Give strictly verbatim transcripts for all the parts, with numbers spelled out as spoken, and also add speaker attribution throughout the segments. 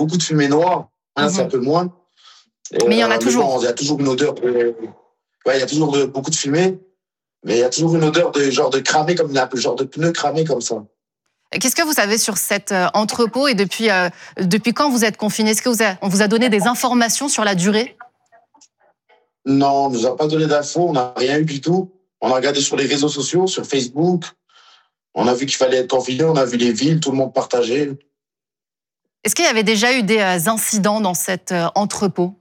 Speaker 1: beaucoup de fumée noire. Là, mm-hmm. c'est un peu moins.
Speaker 2: Et, mais il y en a euh, toujours.
Speaker 1: Il y a toujours une odeur de... Ouais, il y a toujours de, beaucoup de fumée. Mais il y a toujours une odeur de genre de cramé, comme un genre de pneu cramé comme ça.
Speaker 2: Qu'est-ce que vous savez sur cet euh, entrepôt et depuis, euh, depuis quand vous êtes confiné? Est-ce que vous a, on vous a donné des informations sur la durée?
Speaker 1: Non, on ne nous a pas donné d'infos, on n'a rien eu du tout. On a regardé sur les réseaux sociaux, sur Facebook. On a vu qu'il fallait être confiné, on a vu les villes, tout le monde partageait.
Speaker 2: Est-ce qu'il y avait déjà eu des euh, incidents dans cet euh, entrepôt?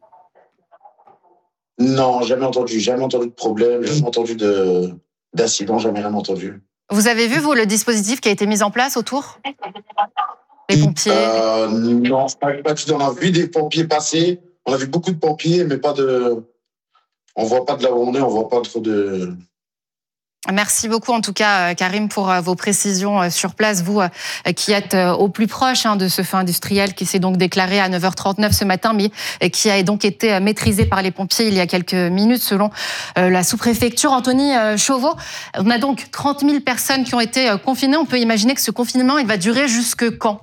Speaker 1: Non, jamais entendu, jamais entendu de problème, jamais entendu de, d'incident, jamais rien entendu.
Speaker 2: Vous avez vu, vous, le dispositif qui a été mis en place autour? Les pompiers
Speaker 1: euh, Non, pas, pas tout. On a vu des pompiers passer, on a vu beaucoup de pompiers, mais pas de... On voit pas de là où on est, on voit pas trop de...
Speaker 2: Merci beaucoup en tout cas Karim pour vos précisions sur place, vous qui êtes au plus proche de ce feu industriel qui s'est donc déclaré à neuf heures trente-neuf ce matin mais qui a donc été maîtrisé par les pompiers il y a quelques minutes selon la sous-préfecture. Anthony Chauveau, on a donc trente mille personnes qui ont été confinées. On peut imaginer que ce confinement il va durer jusque quand?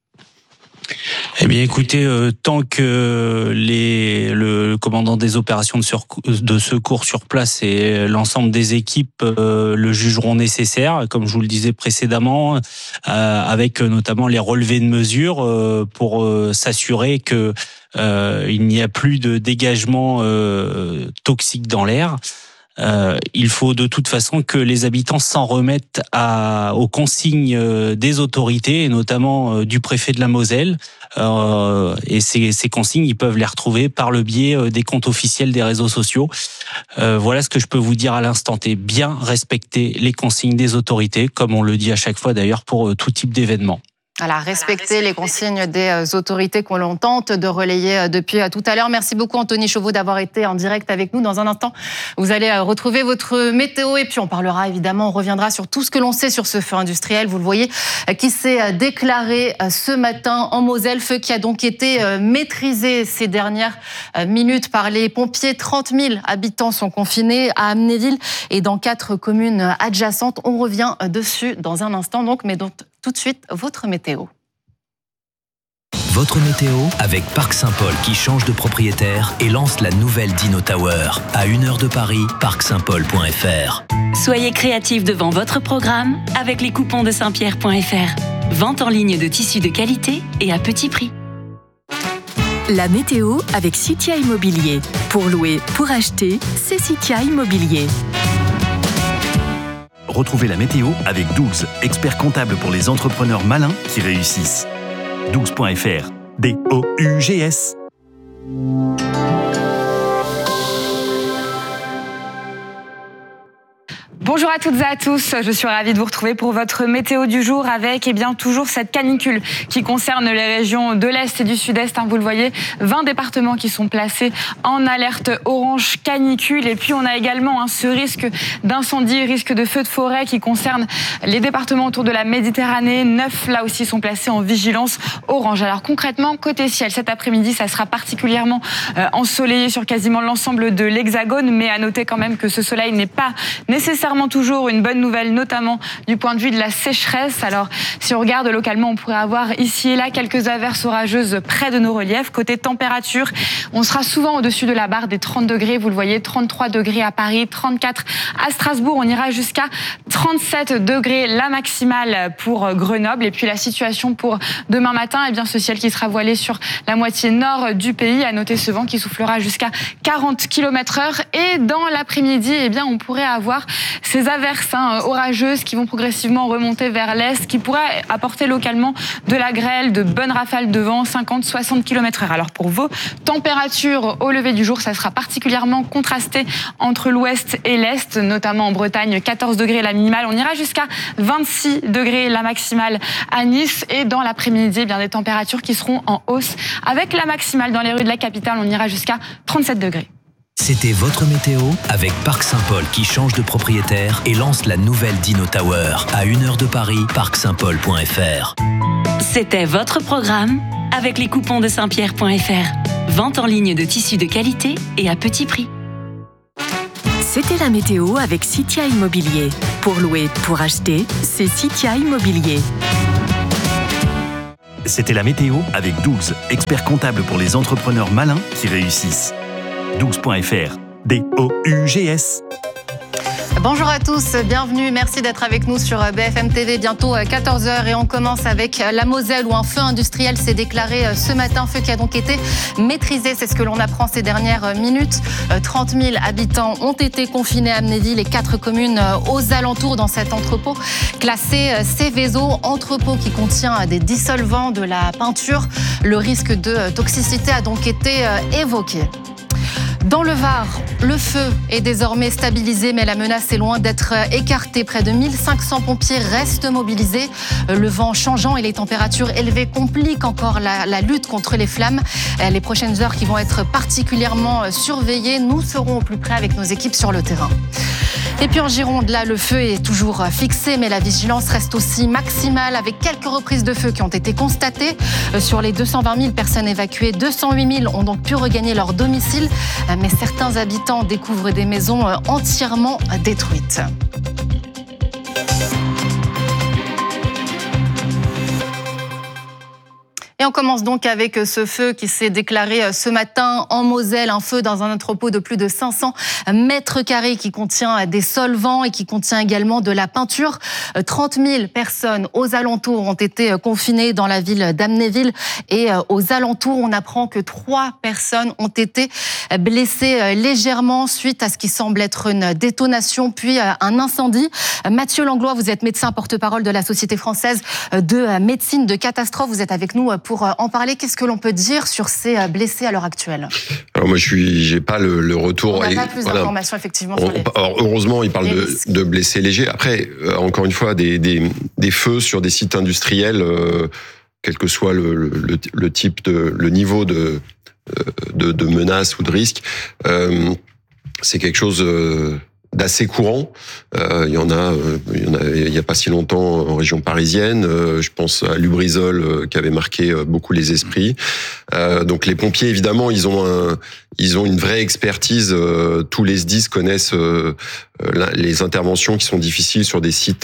Speaker 3: Eh bien, écoutez, euh, tant que les, le commandant des opérations de, sur, de secours sur place et l'ensemble des équipes euh, le jugeront nécessaire, comme je vous le disais précédemment, euh, avec notamment les relevés de mesures euh, pour euh, s'assurer que euh, il n'y a plus de dégagement euh, toxique dans l'air. Euh, il faut de toute façon que les habitants s'en remettent à, aux consignes des autorités, et notamment euh, du préfet de la Moselle. Euh, et ces, ces consignes, ils peuvent les retrouver par le biais des comptes officiels des réseaux sociaux. Euh, voilà ce que je peux vous dire à l'instant T. Bien respecter les consignes des autorités, comme on le dit à chaque fois d'ailleurs pour tout type d'événement.
Speaker 2: Voilà, respecter les consignes des autorités qu'on l'on tente de relayer depuis tout à l'heure. Merci beaucoup Anthony Chauveau d'avoir été en direct avec nous. Dans un instant, vous allez retrouver votre météo et puis on parlera évidemment, on reviendra sur tout ce que l'on sait sur ce feu industriel. Vous le voyez, qui s'est déclaré ce matin en Moselle, feu qui a donc été maîtrisé ces dernières minutes par les pompiers. trente mille habitants sont confinés à Amnéville et dans quatre communes adjacentes. On revient dessus dans un instant donc, mais donc tout de suite, votre météo.
Speaker 4: Votre météo avec Parc Saint-Paul qui change de propriétaire et lance la nouvelle Dino Tower. À une heure de Paris, parc saint paul point f r.
Speaker 5: Soyez créatifs devant votre programme avec les coupons de saint pierre point f r. Vente en ligne de tissus de qualité et à petit prix.
Speaker 6: La météo avec Citia Immobilier. Pour louer, pour acheter, c'est Citia Immobilier.
Speaker 7: Retrouvez la météo avec Dougs, expert comptable pour les entrepreneurs malins qui réussissent. dougs point f r, D O U G S.
Speaker 8: Bonjour à toutes et à tous, je suis ravie de vous retrouver pour votre météo du jour avec eh bien, toujours cette canicule qui concerne les régions de l'Est et du Sud-Est. Hein, vous le voyez, vingt départements qui sont placés en alerte orange canicule. Et puis on a également hein, ce risque d'incendie, risque de feu de forêt qui concerne les départements autour de la Méditerranée. Neuf là aussi sont placés en vigilance orange. Alors concrètement, côté ciel, cet après-midi, ça sera particulièrement euh, ensoleillé sur quasiment l'ensemble de l'Hexagone. Mais à noter quand même que ce soleil n'est pas nécessairement toujours une bonne nouvelle, notamment du point de vue de la sécheresse. Alors, si on regarde localement, on pourrait avoir ici et là quelques averses orageuses près de nos reliefs. Côté température, on sera souvent au-dessus de la barre des trente degrés. Vous le voyez, trente-trois degrés à Paris, trente-quatre à Strasbourg. On ira jusqu'à trente-sept degrés, la maximale pour Grenoble. Et puis la situation pour demain matin, eh bien, ce ciel qui sera voilé sur la moitié nord du pays. À noter ce vent qui soufflera jusqu'à quarante kilomètres heure. Et dans l'après-midi, eh bien, on pourrait avoir ces averses hein, orageuses qui vont progressivement remonter vers l'est, qui pourraient apporter localement de la grêle, de bonnes rafales de vent, cinquante à soixante kilomètres heure. Alors pour vos températures au lever du jour, ça sera particulièrement contrasté entre l'ouest et l'est, notamment en Bretagne, quatorze degrés la minimale. On ira jusqu'à vingt-six degrés la maximale à Nice. Et dans l'après-midi, eh bien des températures qui seront en hausse. Avec la maximale dans les rues de la capitale, on ira jusqu'à trente-sept degrés.
Speaker 4: C'était votre météo avec Parc Saint-Paul qui change de propriétaire et lance la nouvelle Dino Tower. À une heure de Paris, parc saint paul point f r.
Speaker 5: C'était votre programme avec les coupons de saint pierre point f r. Vente en ligne de tissus de qualité et à petit prix.
Speaker 6: C'était la météo avec Citia Immobilier. Pour louer, pour acheter, c'est Citia Immobilier.
Speaker 7: C'était la météo avec Dougs, expert comptable pour les entrepreneurs malins qui réussissent. dougs point f r, D O U G S.
Speaker 2: Bonjour à tous, bienvenue, merci d'être avec nous sur B F M T V, bientôt quatorze heures et on commence avec la Moselle où un feu industriel s'est déclaré ce matin, feu qui a donc été maîtrisé, c'est ce que l'on apprend ces dernières minutes. trente mille habitants ont été confinés à Amnéville et quatre communes aux alentours dans cet entrepôt classé Seveso, entrepôt qui contient des dissolvants, de la peinture. Le risque de toxicité a donc été évoqué. Dans le Var, le feu est désormais stabilisé, mais la menace est loin d'être écartée. Près de mille cinq cents pompiers restent mobilisés. Le vent changeant et les températures élevées compliquent encore la, la lutte contre les flammes. Les prochaines heures qui vont être particulièrement surveillées, nous serons au plus près avec nos équipes sur le terrain. Et puis en Gironde, là, le feu est toujours fixé, mais la vigilance reste aussi maximale avec quelques reprises de feu qui ont été constatées. Sur les deux cent vingt mille personnes évacuées, deux cent huit mille ont donc pu regagner leur domicile, mais certains habitants découvrent des maisons entièrement détruites. Et on commence donc avec ce feu qui s'est déclaré ce matin en Moselle, un feu dans un entrepôt de plus de cinq cents mètres carrés qui contient des solvants et qui contient également de la peinture. trente mille personnes aux alentours ont été confinées dans la ville d'Amnéville et aux alentours, on apprend que trois personnes ont été blessées légèrement suite à ce qui semble être une détonation puis un incendie. Mathieu Langlois, vous êtes médecin porte-parole de la Société française de médecine de catastrophe. Vous êtes avec nous pour en parler. Qu'est-ce que l'on peut dire sur ces blessés à l'heure actuelle ?
Speaker 9: Alors moi, je suis, j'ai pas le, le retour.
Speaker 2: On n'a pas plus
Speaker 9: voilà.
Speaker 2: d'informations effectivement.
Speaker 9: On,
Speaker 2: sur les...
Speaker 9: alors heureusement, il parle de, de blessés légers. Après, euh, encore une fois, des, des, des feux sur des sites industriels, euh, quel que soit le, le, le type de, le niveau de, de, de menace ou de risque, euh, c'est quelque chose. Euh, d'assez courant. Euh, il y en a, euh, il y en a, il y a pas si longtemps en région parisienne. Euh, je pense à Lubrizol euh, qui avait marqué euh, beaucoup les esprits. Euh, donc les pompiers, évidemment, ils ont un, ils ont une vraie expertise. Euh, tous les S D I S connaissent euh, les interventions qui sont difficiles sur des sites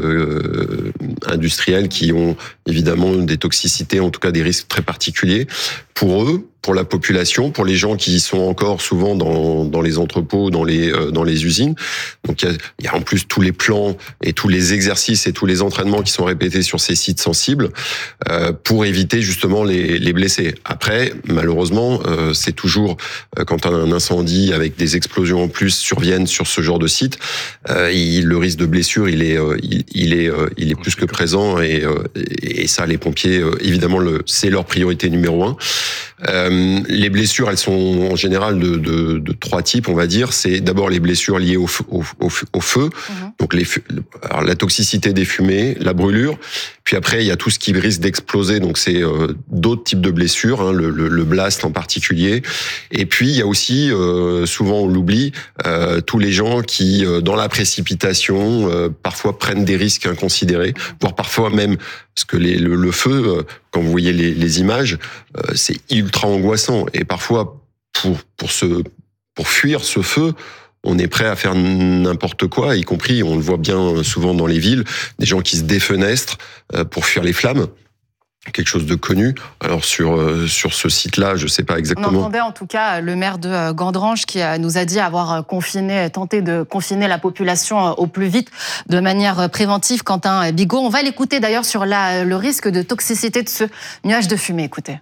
Speaker 9: euh, industriels qui ont évidemment des toxicités, en tout cas des risques très particuliers pour eux, pour la population, pour les gens qui sont encore souvent dans, dans les entrepôts, dans les, euh, dans les usines. Donc il y a, il y a en plus tous les plans et tous les exercices et tous les entraînements qui sont répétés sur ces sites sensibles euh, pour éviter justement les, les blessés. Après, malheureusement, euh, c'est toujours euh, quand un incendie avec des explosions en plus surviennent sur ce genre de site, euh, il, le risque de blessure, il est, euh, il, il est, euh, il est plus que présent et, euh, et ça, les pompiers, euh, évidemment, le, c'est leur priorité numéro un. Euh, les blessures, elles sont en général de, de, de trois types, on va dire. C'est d'abord les blessures liées au feu, au, au, au feu. Mmh. Donc les, alors la toxicité des fumées, la brûlure. Puis après, il y a tout ce qui risque d'exploser. Donc c'est euh, d'autres types de blessures, hein, le, le, le blast en particulier. Et puis il y a aussi, euh, souvent on l'oublie, euh, tous les gens qui, euh, dans la précipitation, euh, parfois prennent des risques inconsidérés, voire parfois même parce que les, le, le feu, euh, quand vous voyez les, les images, euh, c'est ultra angoissant. Et parfois, pour pour se pour fuir ce feu, on est prêt à faire n'importe quoi, y compris, on le voit bien souvent dans les villes, des gens qui se défenestrent euh, pour fuir les flammes. Quelque chose de connu. Alors sur euh, sur ce site-là, je sais pas exactement.
Speaker 2: On entendait en tout cas le maire de Gandrange qui nous a dit avoir confiné, tenté de confiner la population au plus vite de manière préventive. Quentin Bigot, on va l'écouter d'ailleurs sur la, le risque de toxicité de ce nuage de fumée. Écoutez.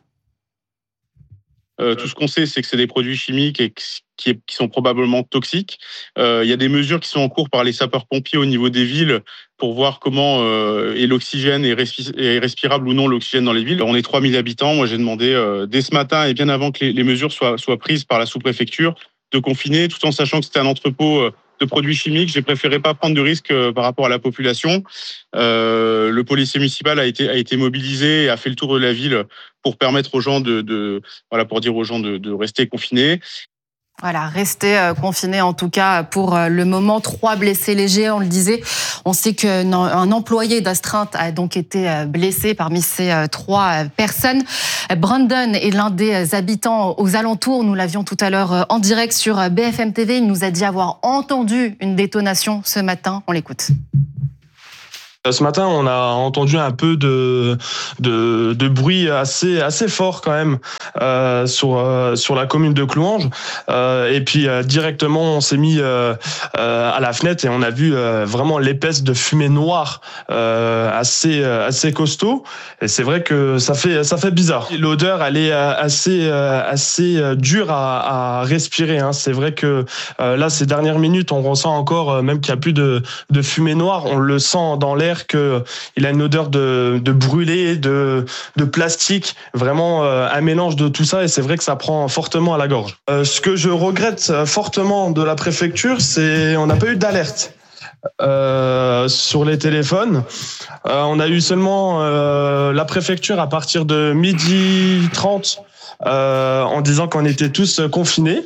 Speaker 10: Euh, tout ce qu'on sait, c'est que c'est des produits chimiques et qui, qui sont probablement toxiques. Euh, il y a des mesures qui sont en cours par les sapeurs-pompiers au niveau des villes pour voir comment euh, est l'oxygène et respi- est respirable ou non l'oxygène dans les villes. On est trois mille habitants. Moi, j'ai demandé euh, dès ce matin et bien avant que les, les mesures soient, soient prises par la sous-préfecture de confiner, tout en sachant que c'était un entrepôt euh, de produits chimiques. J'ai préféré pas prendre de risques euh, par rapport à la population. Euh, le policier municipal a été a été mobilisé et a fait le tour de la ville pour permettre aux gens de, de voilà pour dire aux gens de, de rester confinés.
Speaker 2: Voilà, rester euh, confiné en tout cas pour euh, le moment. Trois blessés légers, on le disait. On sait qu'un un employé d'astreinte a donc été euh, blessé parmi ces euh, trois euh, personnes. Brandon est l'un des habitants aux alentours. Nous l'avions tout à l'heure euh, en direct sur B F M T V. Il nous a dit avoir entendu une détonation ce matin. On l'écoute.
Speaker 11: Ce matin, on a entendu un peu de de, de bruit assez assez fort quand même euh, sur euh, sur la commune de Clouanges. Euh, et puis euh, directement, on s'est mis euh, euh, à la fenêtre et on a vu euh, vraiment l'épaisse de fumée noire euh, assez assez costaud. Et c'est vrai que ça fait ça fait bizarre. L'odeur, elle est assez assez dure à, à respirer. Hein. C'est vrai que euh, là, ces dernières minutes, on ressent encore, même qu'il n'y a plus de de fumée noire, on le sent dans l'air que il a une odeur de, de brûlé, de, de plastique, vraiment euh, un mélange de tout ça, et c'est vrai que ça prend fortement à la gorge. Euh, ce que je regrette fortement de la préfecture, c'est on n'a pas eu d'alerte euh, sur les téléphones. Euh, on a eu seulement euh, la préfecture à partir de midi trente euh, en disant qu'on était tous confinés.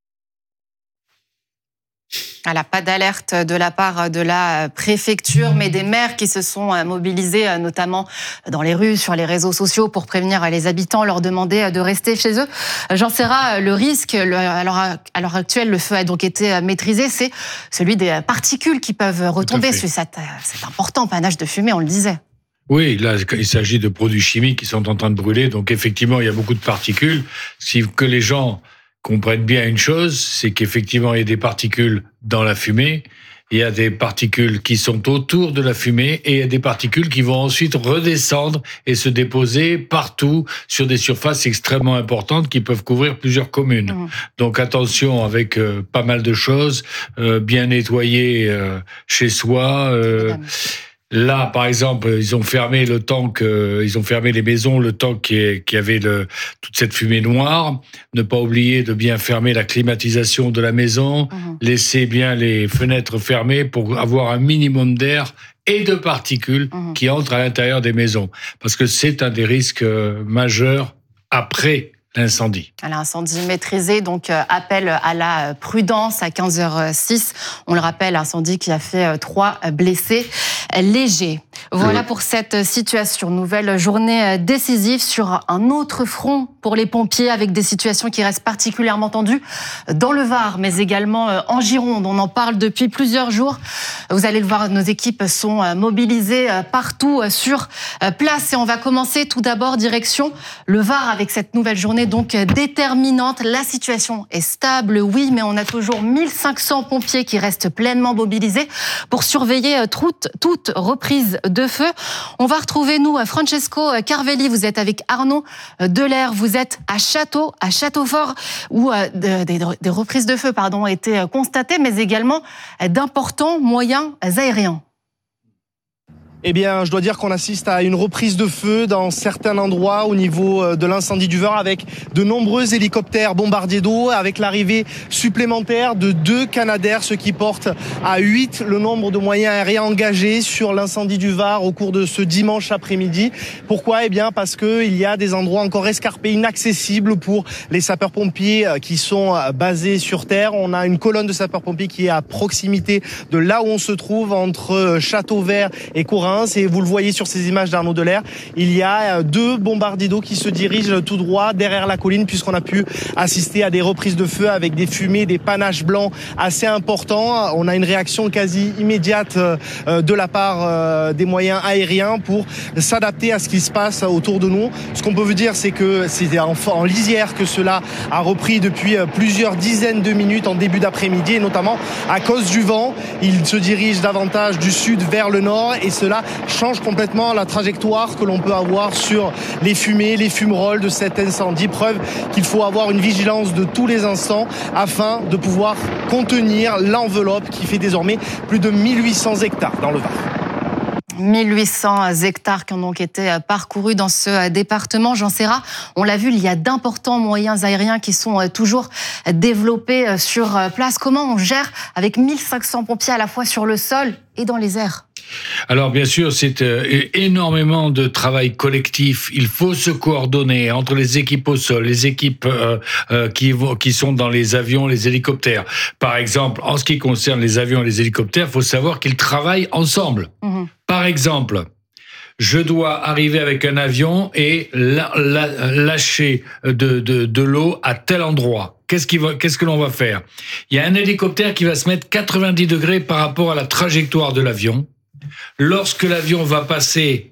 Speaker 2: Voilà, pas d'alerte de la part de la préfecture, mais des maires qui se sont mobilisés, notamment dans les rues, sur les réseaux sociaux, pour prévenir les habitants, leur demander de rester chez eux. Jean Serrat, le risque, à l'heure actuelle, le feu a donc été maîtrisé, c'est celui des particules qui peuvent retomber. C'est important, panache de fumée, on le disait.
Speaker 12: Oui, là, il s'agit de produits chimiques qui sont en train de brûler, donc effectivement, il y a beaucoup de particules. Si que les gens comprennent bien une chose, c'est qu'effectivement, il y a des particules dans la fumée, il y a des particules qui sont autour de la fumée, et il y a des particules qui vont ensuite redescendre et se déposer partout sur des surfaces extrêmement importantes qui peuvent couvrir plusieurs communes. Mmh. Donc attention avec euh, pas mal de choses, euh, bien nettoyer euh, chez soi. Euh, Là, par exemple, ils ont fermé le temps que, ils ont fermé les maisons le temps qu'il y avait le, toute cette fumée noire. Ne pas oublier de bien fermer la climatisation de la maison, mmh. laisser bien les fenêtres fermées pour avoir un minimum d'air et de particules mmh. qui entrent à l'intérieur des maisons. Parce que c'est un des risques majeurs après l'incendie.
Speaker 2: L'incendie maîtrisé, donc euh, appel à la prudence à quinze heures six. On le rappelle, incendie qui a fait euh, trois blessés légers. Voilà pour cette situation. Nouvelle journée décisive sur un autre front pour les pompiers, avec des situations qui restent particulièrement tendues dans le Var, mais également en Gironde. On en parle depuis plusieurs jours. Vous allez le voir, nos équipes sont mobilisées partout sur place. Et on va commencer tout d'abord direction le Var avec cette nouvelle journée donc déterminante. La situation est stable, oui, mais on a toujours mille cinq cents pompiers qui restent pleinement mobilisés pour surveiller toute, toute reprise de feu. On va retrouver, nous, Francesco Carvelli. Vous êtes avec Arnaud Delair. Vous êtes à Château, à Châteaufort, où des, des, des reprises de feu pardon, ont été constatées, mais également d'importants moyens aériens.
Speaker 13: Eh bien, je dois dire qu'on assiste à une reprise de feu dans certains endroits au niveau de l'incendie du Var, avec de nombreux hélicoptères bombardiers d'eau, avec l'arrivée supplémentaire de deux Canadair, ce qui porte à huit le nombre de moyens aériens engagés sur l'incendie du Var au cours de ce dimanche après-midi. Pourquoi ? Eh bien, parce qu'il y a des endroits encore escarpés, inaccessibles pour les sapeurs-pompiers qui sont basés sur terre. On a une colonne de sapeurs-pompiers qui est à proximité de là où on se trouve, entre Châteauvert et Corin. Et vous le voyez sur ces images d'Arnaud Delair, il y a deux bombardiers d'eau qui se dirigent tout droit derrière la colline, puisqu'on a pu assister à des reprises de feu avec des fumées, des panaches blancs assez importants. On a une réaction quasi immédiate de la part des moyens aériens pour s'adapter à ce qui se passe autour de nous. Ce qu'on peut vous dire, c'est que c'est en lisière que cela a repris depuis plusieurs dizaines de minutes en début d'après-midi, et notamment à cause du vent. Il se dirige davantage du sud vers le nord, et cela change complètement la trajectoire que l'on peut avoir sur les fumées, les fumerolles de cet incendie. Preuve qu'il faut avoir une vigilance de tous les instants afin de pouvoir contenir l'enveloppe qui fait désormais plus de mille huit cents hectares dans le Var.
Speaker 2: mille huit cents hectares qui ont donc été parcourus dans ce département. Jean Serrat, on l'a vu, il y a d'importants moyens aériens qui sont toujours développés sur place. Comment on gère avec mille cinq cents pompiers à la fois sur le sol et dans les airs ?
Speaker 12: Alors bien sûr, c'est euh, énormément de travail collectif. Il faut se coordonner entre les équipes au sol, les équipes euh, euh, qui, vont, qui sont dans les avions, les hélicoptères. Par exemple, en ce qui concerne les avions et les hélicoptères, il faut savoir qu'ils travaillent ensemble. Mmh. Par exemple, je dois arriver avec un avion et la, la, lâcher de, de, de l'eau à tel endroit. Qu'est-ce, qui va, qu'est-ce que l'on va faire ? Il y a un hélicoptère qui va se mettre quatre-vingt-dix degrés par rapport à la trajectoire de l'avion. Lorsque l'avion va passer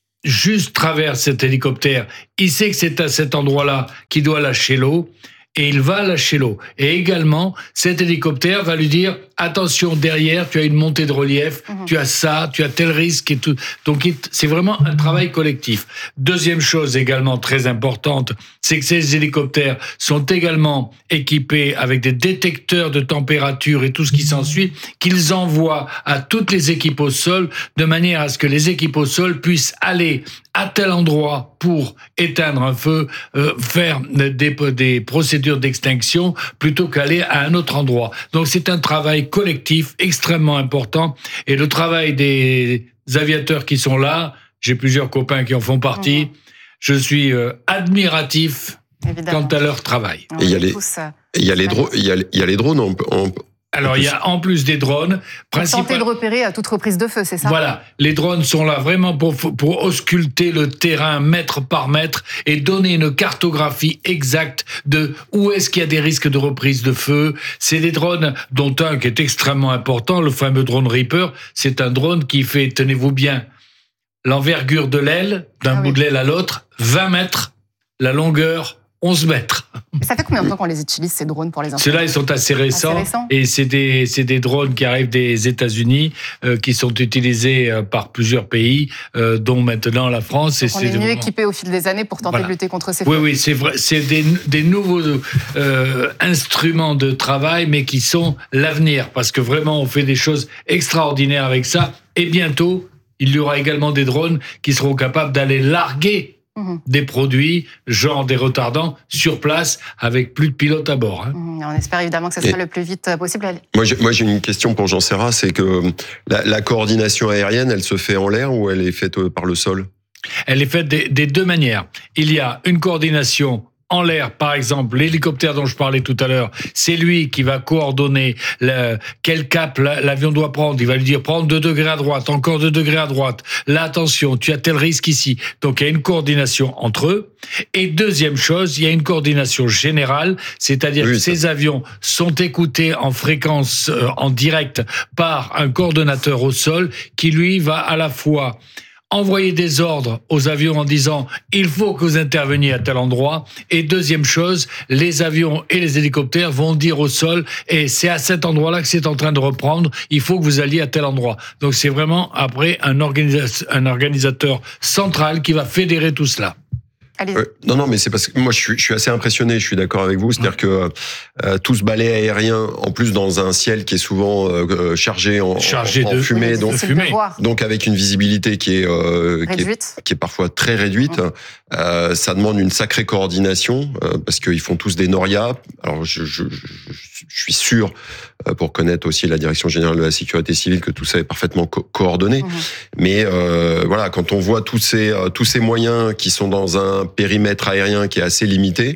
Speaker 12: juste travers cet hélicoptère, il sait que c'est à cet endroit-là qu'il doit lâcher l'eau. Et il va lâcher l'eau. Et également, cet hélicoptère va lui dire « Attention, derrière, tu as une montée de relief, mmh. tu as ça, tu as tel risque. » et tout. Donc, c'est vraiment un travail collectif. Deuxième chose également très importante, c'est que ces hélicoptères sont également équipés avec des détecteurs de température et tout ce qui s'ensuit, qu'ils envoient à toutes les équipes au sol, de manière à ce que les équipes au sol puissent aller à tel endroit pour éteindre un feu, euh, faire des, des procédures d'extinction, plutôt qu'aller à un autre endroit. Donc c'est un travail collectif extrêmement important. Et le travail des aviateurs qui sont là, j'ai plusieurs copains qui en font partie, mmh. je suis euh, admiratif Évidemment. quant à leur travail.
Speaker 9: Et il y a les, il y a les drones, il y a, il y a les drones en, en
Speaker 12: Alors, il y a en plus des drones...
Speaker 2: Principal... Tenter de repérer à toute reprise de feu, c'est ça?
Speaker 12: Voilà. Les drones sont là vraiment pour, pour ausculter le terrain mètre par mètre et donner une cartographie exacte de où est-ce qu'il y a des risques de reprise de feu. C'est des drones dont un qui est extrêmement important, le fameux drone Reaper. C'est un drone qui fait, tenez-vous bien, l'envergure de l'aile, d'un ah bout oui. de l'aile à l'autre, vingt mètres, la longueur... onze mètres.
Speaker 2: Ça fait combien de temps qu'on les utilise, ces drones, pour les enfants?
Speaker 12: Ceux-là, ils sont assez récents. Assez récents. Et c'est des, c'est des drones qui arrivent des États-Unis, euh, qui sont utilisés euh, par plusieurs pays, euh, dont maintenant la France.
Speaker 2: Donc
Speaker 12: et
Speaker 2: on
Speaker 12: c'est
Speaker 2: est mieux
Speaker 12: vraiment...
Speaker 2: équipés au fil des années pour tenter voilà. de lutter contre ces feux.
Speaker 12: Oui, oui, c'est vrai. C'est des, des nouveaux euh, instruments de travail, mais qui sont l'avenir. Parce que vraiment, on fait des choses extraordinaires avec ça. Et bientôt, il y aura également des drones qui seront capables d'aller larguer Mmh. des produits, genre des retardants, sur place, avec plus de pilotes à bord. Hein.
Speaker 2: Mmh, on espère évidemment que ça sera Et le plus vite possible.
Speaker 9: Moi j'ai, moi, j'ai une question pour Jean Serrat, c'est que la, la coordination aérienne, elle se fait en l'air ou elle est faite par le sol?
Speaker 12: Elle est faite des, des deux manières. Il y a une coordination en l'air, par exemple, l'hélicoptère dont je parlais tout à l'heure, c'est lui qui va coordonner le, quel cap l'avion doit prendre. Il va lui dire prendre deux degrés à droite, encore deux degrés à droite. Là, attention, tu as tel risque ici. Donc, il y a une coordination entre eux. Et deuxième chose, il y a une coordination générale, c'est-à-dire oui, que ça. Ces avions sont écoutés en fréquence, euh, en direct, par un coordonnateur au sol qui, lui, va à la fois envoyer des ordres aux avions en disant « il faut que vous interveniez à tel endroit ». Et deuxième chose, les avions et les hélicoptères vont dire au sol « et c'est à cet endroit-là que c'est en train de reprendre, il faut que vous alliez à tel endroit ». Donc c'est vraiment après un, organisa- un organisateur central qui va fédérer tout cela.
Speaker 9: Euh, non, non, mais c'est parce que moi je suis, je suis assez impressionné, je suis d'accord avec vous. C'est-à-dire que euh, tout ce balai aérien, en plus dans un ciel qui est souvent euh, chargé en,
Speaker 12: chargé
Speaker 9: en, en
Speaker 12: de
Speaker 9: fumée, donc,
Speaker 12: fumée.
Speaker 9: donc avec une visibilité qui est, euh, qui est, qui est parfois très réduite, mmh. euh, ça demande une sacrée coordination euh, parce qu'ils font tous des norias. Alors je, je, je, je suis sûr, euh, pour connaître aussi la Direction générale de la sécurité civile, que tout ça est parfaitement co- coordonné. Mmh. Mais euh, voilà, quand on voit tous ces euh, tous ces moyens qui sont dans un périmètre aérien qui est assez limité,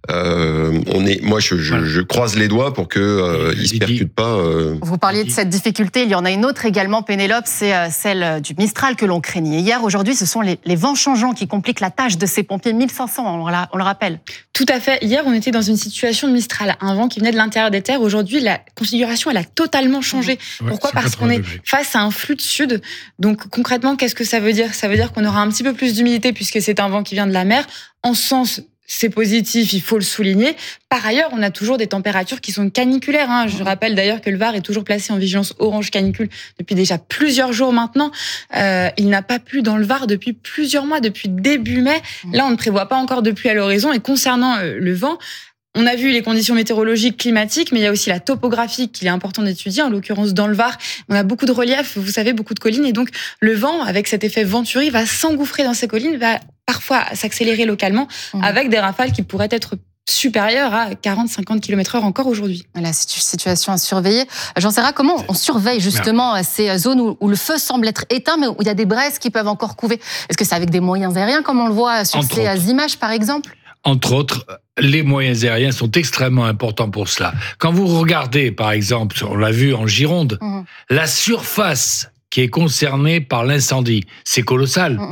Speaker 9: euh, on est, moi je, je, je croise les doigts pour que euh, ils se percutent pas. Euh...
Speaker 2: Vous parliez de cette difficulté, il y en a une autre également, Pénélope, c'est celle du Mistral que l'on craignait hier. Aujourd'hui, ce sont les, les vents changeants qui compliquent la tâche de ces pompiers. mille cinq cents, on, la, on le rappelle.
Speaker 8: Tout à fait. Hier, on était dans une situation de Mistral, un vent qui venait de l'intérieur des terres. Aujourd'hui, la configuration, elle a totalement changé. Ouais, Pourquoi ? Parce qu'on est face à un flux de sud. Donc concrètement, qu'est-ce que ça veut dire ? Ça veut dire qu'on aura un petit peu plus d'humidité puisque c'est un vent qui vient de la mer. En sens, c'est positif, il faut le souligner. Par ailleurs, on a toujours des températures qui sont caniculaires. Hein. Je rappelle d'ailleurs que le Var est toujours placé en vigilance orange canicule depuis déjà plusieurs jours maintenant. Euh, il n'a pas plu dans le Var depuis plusieurs mois, depuis début mai. Là, on ne prévoit pas encore de pluie à l'horizon. Et concernant euh, le vent, on a vu les conditions météorologiques, climatiques, mais il y a aussi la topographie qu'il est important d'étudier. En l'occurrence, dans le Var, on a beaucoup de relief, vous savez, beaucoup de collines. Et donc, le vent, avec cet effet venturi, va s'engouffrer dans ces collines, va parfois s'accélérer localement, mmh. avec des rafales qui pourraient être supérieures à quarante à cinquante kilomètres heure encore aujourd'hui.
Speaker 2: La situation à surveiller. Jean Serrat, comment on surveille justement Merde. ces zones où, où le feu semble être éteint, mais où il y a des braises qui peuvent encore couver ? Est-ce que c'est avec des moyens aériens, comme on le voit sur Entre ces autres. images, par exemple ?
Speaker 12: Entre autres, les moyens aériens sont extrêmement importants pour cela. Quand vous regardez, par exemple, on l'a vu en Gironde, mmh. la surface qui est concernée par l'incendie, c'est colossal. Mmh.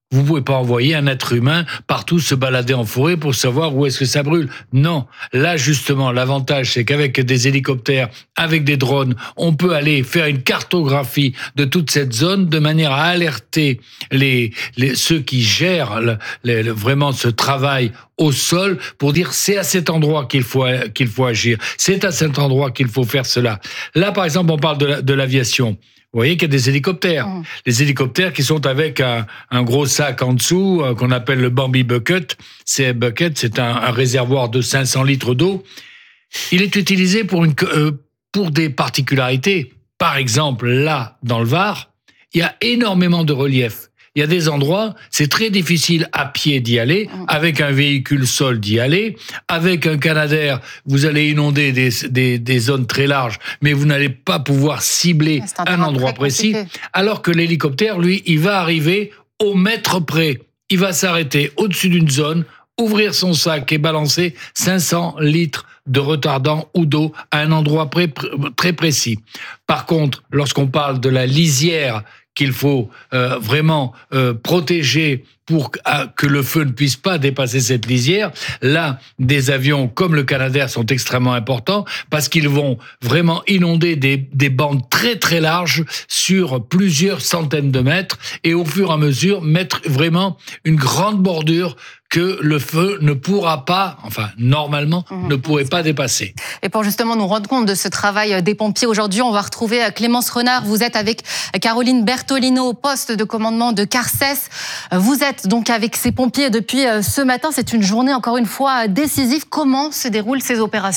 Speaker 12: Vous pouvez pas envoyer un être humain partout se balader en forêt pour savoir où est-ce que ça brûle. Non. Là, justement, l'avantage, c'est qu'avec des hélicoptères, avec des drones, on peut aller faire une cartographie de toute cette zone de manière à alerter les, les ceux qui gèrent le, le, le, vraiment ce travail au sol pour dire c'est à cet endroit qu'il faut qu'il faut agir, c'est à cet endroit qu'il faut faire cela. Là, par exemple, on parle de, la, de l'aviation. Vous voyez qu'il y a des hélicoptères. Mmh. Les hélicoptères qui sont avec un, un gros sac en dessous, euh, qu'on appelle le Bambi Bucket. C'est, bucket, c'est un, un réservoir de cinq cents litres d'eau. Il est utilisé pour, une, euh, pour des particularités. Par exemple, là, dans le Var, il y a énormément de relief. Il y a des endroits, c'est très difficile à pied d'y aller, avec un véhicule sol d'y aller, avec un Canadair, vous allez inonder des, des, des zones très larges, mais vous n'allez pas pouvoir cibler un, un endroit précis, alors que l'hélicoptère, lui, il va arriver au mètre près. Il va s'arrêter au-dessus d'une zone, ouvrir son sac et balancer cinq cents litres de retardant ou d'eau à un endroit pré- très précis. Par contre, lorsqu'on parle de la lisière qu'il faut euh, vraiment euh, protéger pour que le feu ne puisse pas dépasser cette lisière. Là, des avions comme le Canadair sont extrêmement importants parce qu'ils vont vraiment inonder des, des bandes très très larges sur plusieurs centaines de mètres et au fur et à mesure mettre vraiment une grande bordure que le feu ne pourra pas, enfin normalement, mmh. ne pourrait pas dépasser.
Speaker 2: Et pour justement nous rendre compte de ce travail des pompiers aujourd'hui, on va retrouver Clémence Renard. Vous êtes avec Caroline Bertolino au poste de commandement de Carcès. Vous êtes donc avec ces pompiers depuis ce matin. C'est une journée encore une fois décisive. Comment se déroulent ces opérations ?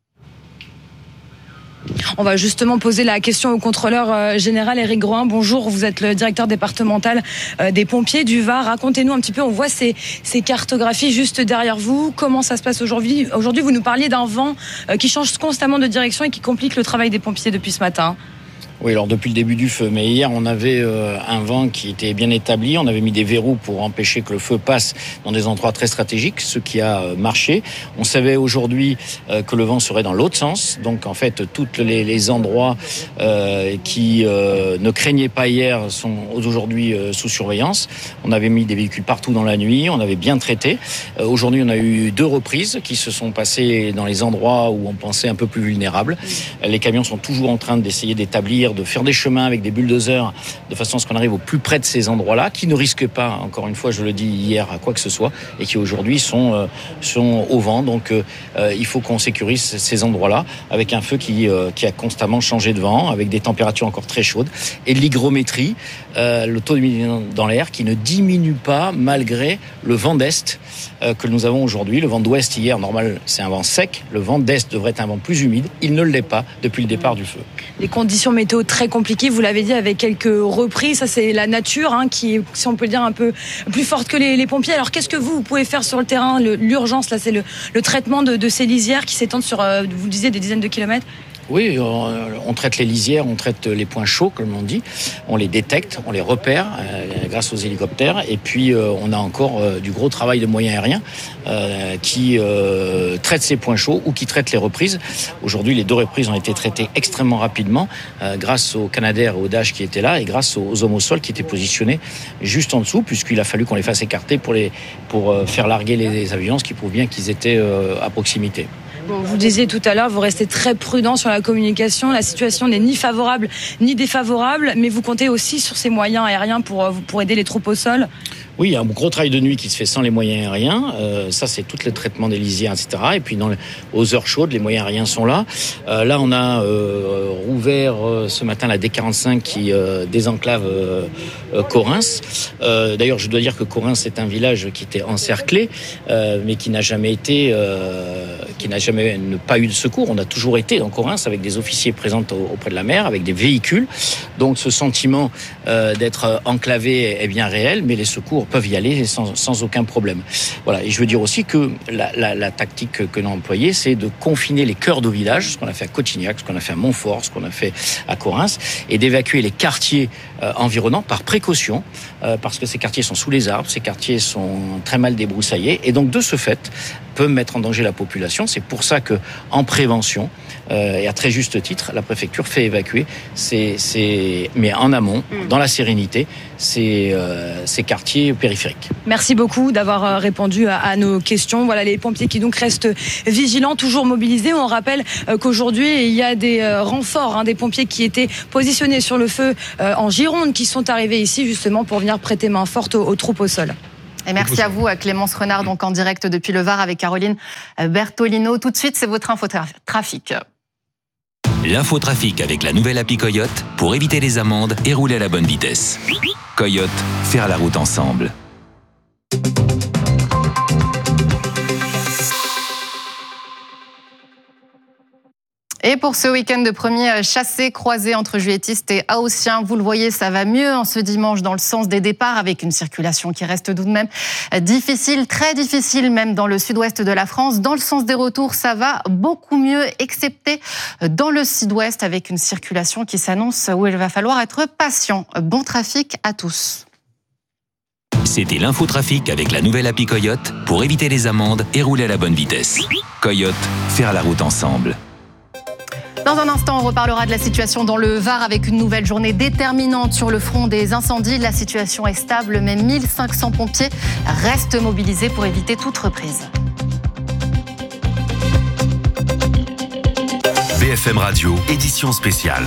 Speaker 14: On va justement poser la question au contrôleur général Éric Groin. Bonjour, vous êtes le directeur départemental des pompiers du Var. Racontez-nous un petit peu, on voit ces, ces cartographies juste derrière vous. Comment ça se passe aujourd'hui ? Aujourd'hui, vous nous parliez d'un vent qui change constamment de direction et qui complique le travail des pompiers depuis ce matin.
Speaker 15: Oui, alors depuis le début du feu. Mais hier, on avait euh, un vent qui était bien établi. On avait mis des verrous pour empêcher que le feu passe dans des endroits très stratégiques, ce qui a euh, marché. On savait aujourd'hui euh, que le vent serait dans l'autre sens. Donc, en fait, tous les, les endroits euh, qui euh, ne craignaient pas hier sont aujourd'hui euh, sous surveillance. On avait mis des véhicules partout dans la nuit. On avait bien traité. Euh, aujourd'hui, on a eu deux reprises qui se sont passées dans les endroits où on pensait un peu plus vulnérables. Les camions sont toujours en train d'essayer d'établir de faire des chemins avec des bulldozers de façon à ce qu'on arrive au plus près de ces endroits-là, qui ne risquent pas, encore une fois, je le dis hier, à quoi que ce soit, et qui aujourd'hui sont, euh, sont au vent. Donc euh, il faut qu'on sécurise ces endroits-là avec un feu qui, euh, qui a constamment changé de vent, avec des températures encore très chaudes, et l'hygrométrie, euh, le taux d'humidité dans l'air qui ne diminue pas malgré le vent d'est euh, que nous avons aujourd'hui. Le vent d'ouest hier, normal, c'est un vent sec. Le vent d'est devrait être un vent plus humide. Il ne l'est pas depuis le départ du feu.
Speaker 14: Les conditions météo très compliquées, vous l'avez dit, avec quelques reprises. Ça, c'est la nature hein, qui est, si on peut le dire, un peu plus forte que les, les pompiers. Alors, qu'est-ce que vous, vous pouvez faire sur le terrain ? le, L'urgence, là, c'est le, le traitement de, de ces lisières qui s'étendent sur, euh, vous le disiez, des dizaines de kilomètres.
Speaker 15: Oui, on traite les lisières, on traite les points chauds, comme on dit. On les détecte, on les repère euh, grâce aux hélicoptères. Et puis, euh, on a encore euh, du gros travail de moyens aériens euh, qui euh, traitent ces points chauds ou qui traitent les reprises. Aujourd'hui, les deux reprises ont été traitées extrêmement rapidement euh, grâce aux Canadair et aux Dash qui étaient là et grâce aux hommes au sol qui étaient positionnés juste en dessous, puisqu'il a fallu qu'on les fasse écarter pour, les, pour euh, faire larguer les avions, ce qui prouve bien qu'ils étaient euh, à proximité.
Speaker 14: Bon, vous disiez tout à l'heure, vous restez très prudent sur la communication. La situation n'est ni favorable ni défavorable, mais vous comptez aussi sur ces moyens aériens pour, pour aider les troupes au sol.
Speaker 15: Oui, il y a un gros travail de nuit qui se fait sans les moyens aériens. Euh, ça, c'est tout le traitement des lisières, et cetera. Et puis, dans les, aux heures chaudes, les moyens aériens sont là. Euh, là, on a euh, rouvert euh, ce matin la D quarante-cinq qui euh, désenclave euh, euh, Corince. Euh, d'ailleurs, je dois dire que Corince est un village qui était encerclé, euh, mais qui n'a jamais été, euh, qui n'a jamais ne, pas eu de secours. On a toujours été dans Corince avec des officiers présents au, auprès de la mer, avec des véhicules. Donc, ce sentiment euh, d'être enclavé est bien réel, mais les secours peuvent y aller sans, sans aucun problème. Voilà. Et je veux dire aussi que la, la, la tactique que, que l'on a employée, c'est de confiner les cœurs de village, ce qu'on a fait à Cotignac, ce qu'on a fait à Montfort, ce qu'on a fait à Corince, et d'évacuer les quartiers euh, environnants par précaution, euh, parce que ces quartiers sont sous les arbres, ces quartiers sont très mal débroussaillés, et donc de ce fait, peuvent mettre en danger la population. C'est pour ça que, en prévention, euh, et à très juste titre, la préfecture fait évacuer ces, ces, mais en amont, mmh. dans la sérénité, ces, euh, ces quartiers périphériques.
Speaker 14: Merci beaucoup d'avoir répondu à, à nos questions. Voilà les pompiers qui donc restent vigilants, toujours mobilisés. On rappelle qu'aujourd'hui, il y a des renforts, hein, des pompiers qui étaient positionnés sur le feu euh, en Gironde, qui sont arrivés ici justement pour venir prêter main forte aux, aux troupes au sol.
Speaker 2: Et merci à vous, Clémence Renard, donc en direct depuis le Var avec Caroline Bertolino. Tout de suite, c'est votre infotrafic.
Speaker 4: L'infotrafic avec la nouvelle appli Coyote pour éviter les amendes et rouler à la bonne vitesse. Coyote, faire la route ensemble.
Speaker 2: Et pour ce week-end de premier chassé croisé entre juilletistes et haussiens, vous le voyez, ça va mieux en ce dimanche dans le sens des départs avec une circulation qui reste tout de même difficile, très difficile même dans le sud-ouest de la France. Dans le sens des retours, ça va beaucoup mieux, excepté dans le sud-ouest avec une circulation qui s'annonce où il va falloir être patient. Bon trafic à tous.
Speaker 4: C'était l'infotrafic avec la nouvelle appli Coyote pour éviter les amendes et rouler à la bonne vitesse. Coyote, faire la route ensemble.
Speaker 2: Dans un instant, on reparlera de la situation dans le Var avec une nouvelle journée déterminante sur le front des incendies. La situation est stable, mais mille cinq cents pompiers restent mobilisés pour éviter toute reprise.
Speaker 16: B F M Radio, édition spéciale.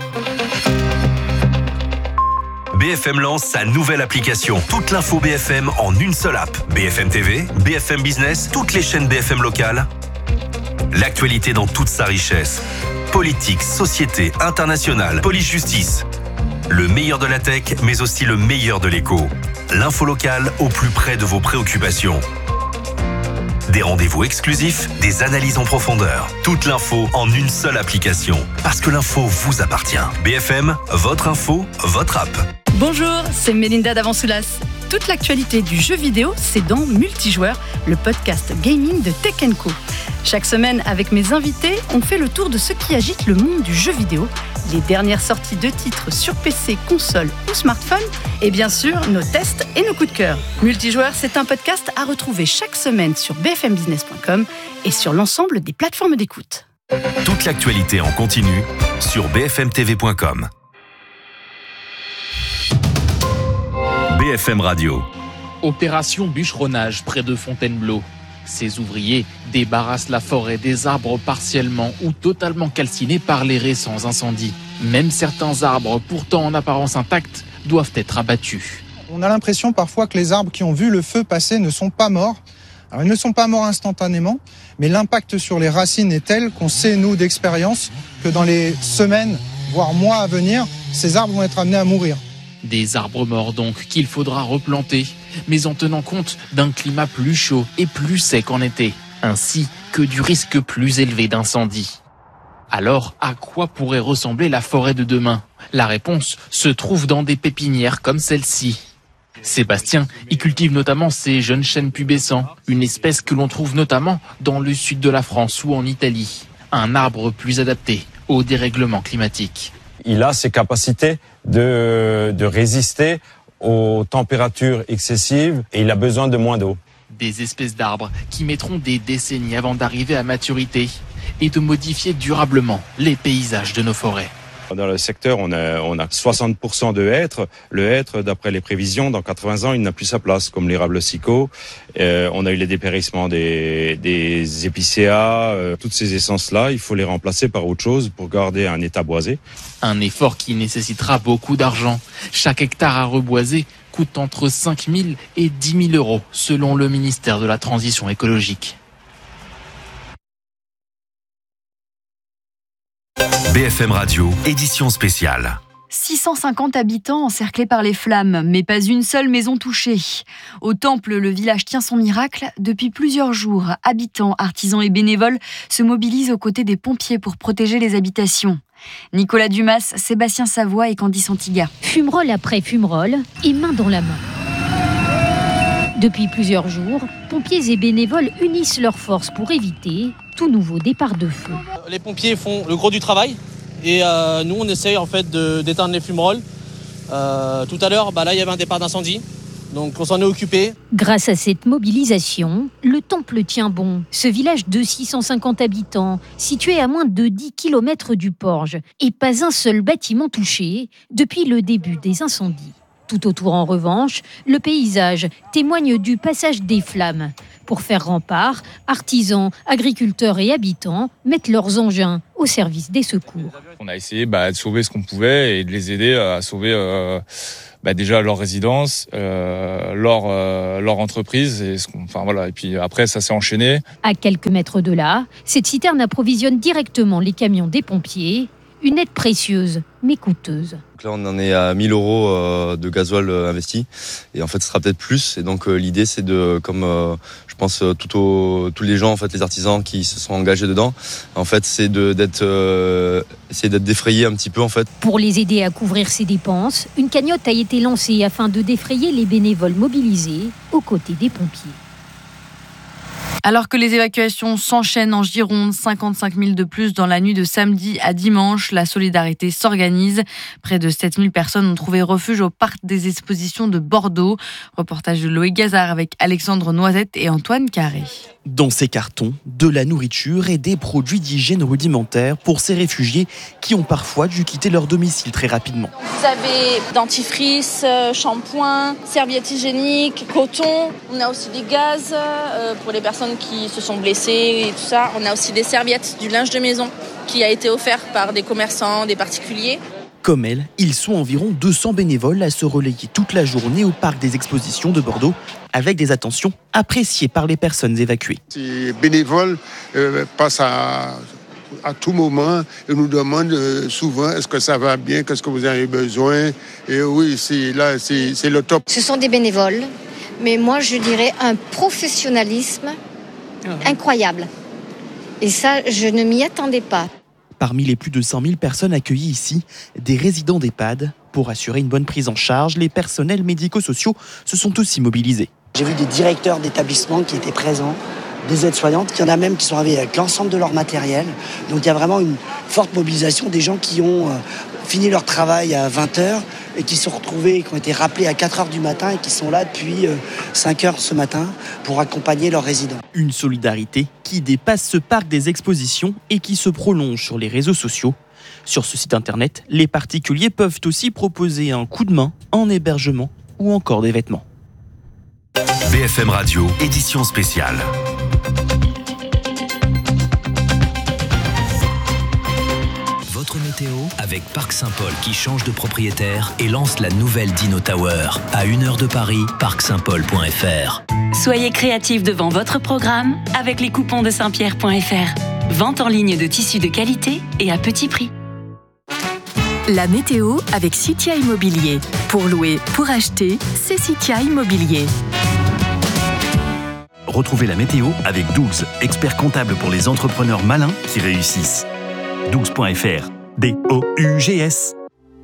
Speaker 16: B F M lance sa nouvelle application. Toute l'info B F M en une seule app. B F M T V, B F M Business, toutes les chaînes B F M locales. L'actualité dans toute sa richesse. Politique, société, internationale, police-justice. Le meilleur de la tech, mais aussi le meilleur de l'écho. L'info locale au plus près de vos préoccupations. Des rendez-vous exclusifs, des analyses en profondeur. Toute l'info en une seule application. Parce que l'info vous appartient. B F M, votre info, votre app.
Speaker 17: Bonjour, c'est Mélinda Davansoulas. Toute l'actualité du jeu vidéo, c'est dans Multijoueur, le podcast gaming de Tech and Co. Chaque semaine, avec mes invités, on fait le tour de ce qui agite le monde du jeu vidéo, les dernières sorties de titres sur P C, console ou smartphone, et bien sûr, nos tests et nos coups de cœur. Multijoueur, c'est un podcast à retrouver chaque semaine sur b f m business point com et sur l'ensemble des plateformes d'écoute.
Speaker 16: Toute l'actualité en continu sur b f m t v point com. B F M Radio.
Speaker 18: Opération bûcheronnage près de Fontainebleau. Ces ouvriers débarrassent la forêt des arbres partiellement ou totalement calcinés par les récents incendies. Même certains arbres, pourtant en apparence intacts, doivent être abattus.
Speaker 19: On a l'impression parfois que les arbres qui ont vu le feu passer ne sont pas morts. Alors, ils ne sont pas morts instantanément, mais l'impact sur les racines est tel qu'on sait, nous, d'expérience, que dans les semaines, voire mois à venir, ces arbres vont être amenés à mourir.
Speaker 18: Des arbres morts donc qu'il faudra replanter, mais en tenant compte d'un climat plus chaud et plus sec en été, ainsi que du risque plus élevé d'incendie. Alors, à quoi pourrait ressembler la forêt de demain ? La réponse se trouve dans des pépinières comme celle-ci. Sébastien y cultive notamment ces jeunes chênes pubescents, une espèce que l'on trouve notamment dans le sud de la France ou en Italie. Un arbre plus adapté au dérèglement climatique.
Speaker 20: Il a ses capacités de, de résister aux températures excessives et il a besoin de moins d'eau.
Speaker 18: Des espèces d'arbres qui mettront des décennies avant d'arriver à maturité et de modifier durablement les paysages de nos forêts.
Speaker 20: Dans le secteur, on a, on a soixante pour cent de hêtres. Le hêtre, d'après les prévisions, dans quatre-vingts ans, il n'a plus sa place, comme l'érable sicot. Euh, on a eu les dépérissements des, des épicéas. Euh, toutes ces essences-là, il faut les remplacer par autre chose pour garder un état boisé.
Speaker 18: Un effort qui nécessitera beaucoup d'argent. Chaque hectare à reboiser coûte entre cinq mille et dix mille euros, selon le ministère de la Transition écologique.
Speaker 16: B F M Radio, édition spéciale.
Speaker 21: six cent cinquante habitants encerclés par les flammes, mais pas une seule maison touchée. Au Temple, le village tient son miracle. Depuis plusieurs jours, habitants, artisans et bénévoles se mobilisent aux côtés des pompiers pour protéger les habitations. Nicolas Dumas, Sébastien Savoie et Candice Antiga.
Speaker 22: Fumerole après fumerole et main dans la main. Depuis plusieurs jours, pompiers et bénévoles unissent leurs forces pour éviter tout nouveau départ de feu.
Speaker 23: Les pompiers font le gros du travail et euh, nous on essaye en fait de, d'éteindre les fumerolles. Euh, tout à l'heure, bah là il y avait un départ d'incendie, donc on s'en est occupé.
Speaker 22: Grâce à cette mobilisation, le Temple tient bon. Ce village de six cent cinquante habitants, situé à moins de dix kilomètres du Porge, et pas un seul bâtiment touché depuis le début des incendies. Tout autour, en revanche, le paysage témoigne du passage des flammes. Pour faire rempart, artisans, agriculteurs et habitants mettent leurs engins au service des secours.
Speaker 1: On a essayé bah, de sauver ce qu'on pouvait et de les aider à sauver euh, bah, déjà leur résidence, euh, leur, euh, leur entreprise. Et, ce qu'on, enfin, voilà. Et puis après, ça s'est enchaîné.
Speaker 22: À quelques mètres de là, cette citerne approvisionne directement les camions des pompiers. Une aide précieuse, mais coûteuse.
Speaker 3: Donc là, on en est à mille euros euh, de gasoil euh, investi. Et en fait, ce sera peut-être plus. Et donc, euh, l'idée, c'est de, comme euh, je pense euh, tout au, tous les gens, en fait, les artisans qui se sont engagés dedans, en fait, c'est de, d'être, euh, essayer d'être défrayé un petit peu, en fait.
Speaker 22: Pour les aider à couvrir ces dépenses, une cagnotte a été lancée afin de défrayer les bénévoles mobilisés aux côtés des pompiers.
Speaker 17: Alors que les évacuations s'enchaînent en Gironde, cinquante-cinq mille de plus dans la nuit de samedi à dimanche, la solidarité s'organise. Près de sept mille personnes ont trouvé refuge au parc des expositions de Bordeaux. Reportage de Loïc Gazard avec Alexandre Noisette et Antoine Carré.
Speaker 5: Dans ces cartons, de la nourriture et des produits d'hygiène rudimentaires pour ces réfugiés qui ont parfois dû quitter leur domicile très rapidement.
Speaker 24: Vous avez dentifrice, shampoing, serviettes hygiéniques, coton. On a aussi des gaz euh, pour les personnes qui se sont blessées et tout ça. On a aussi des serviettes, du linge de maison qui a été offert par des commerçants, des particuliers.
Speaker 5: Comme elle, ils sont environ deux cents bénévoles à se relayer toute la journée au parc des expositions de Bordeaux avec des attentions appréciées par les personnes évacuées.
Speaker 25: Ces bénévoles euh, passent à, à tout moment et nous demandent euh, souvent est-ce que ça va bien, qu'est-ce que vous avez besoin. Et oui, c'est, là, c'est, c'est le top.
Speaker 26: Ce sont des bénévoles, mais moi je dirais un professionnalisme incroyable. Et ça, je ne m'y attendais pas.
Speaker 5: Parmi les plus de cent mille personnes accueillies ici, des résidents d'EHPAD. Pour assurer une bonne prise en charge, les personnels médico-sociaux se sont aussi mobilisés.
Speaker 27: J'ai vu des directeurs d'établissements qui étaient présents, des aides-soignantes, il y en a même qui sont arrivés avec l'ensemble de leur matériel. Donc il y a vraiment une forte mobilisation des gens qui ont euh, fini leur travail à vingt heures et qui se sont retrouvés, qui ont été rappelés à quatre heures du matin et qui sont là depuis euh, cinq heures ce matin pour accompagner leurs résidents.
Speaker 5: Une solidarité qui dépasse ce parc des expositions et qui se prolonge sur les réseaux sociaux. Sur ce site internet, les particuliers peuvent aussi proposer un coup de main en hébergement ou encore des vêtements.
Speaker 16: B F M Radio, édition spéciale.
Speaker 4: Votre météo avec Parc Saint-Paul qui change de propriétaire et lance la nouvelle Dino Tower. À une heure de Paris, parc saint paul point f r.
Speaker 28: Soyez créatifs devant votre programme avec les coupons de saint pierre point f r. Vente en ligne de tissus de qualité et à petit prix.
Speaker 6: La météo avec Citia Immobilier. Pour louer, pour acheter, c'est Citia Immobilier.
Speaker 7: Retrouvez la météo avec Dougs, expert comptable pour les entrepreneurs malins qui réussissent. dougs point f r. D O U G S.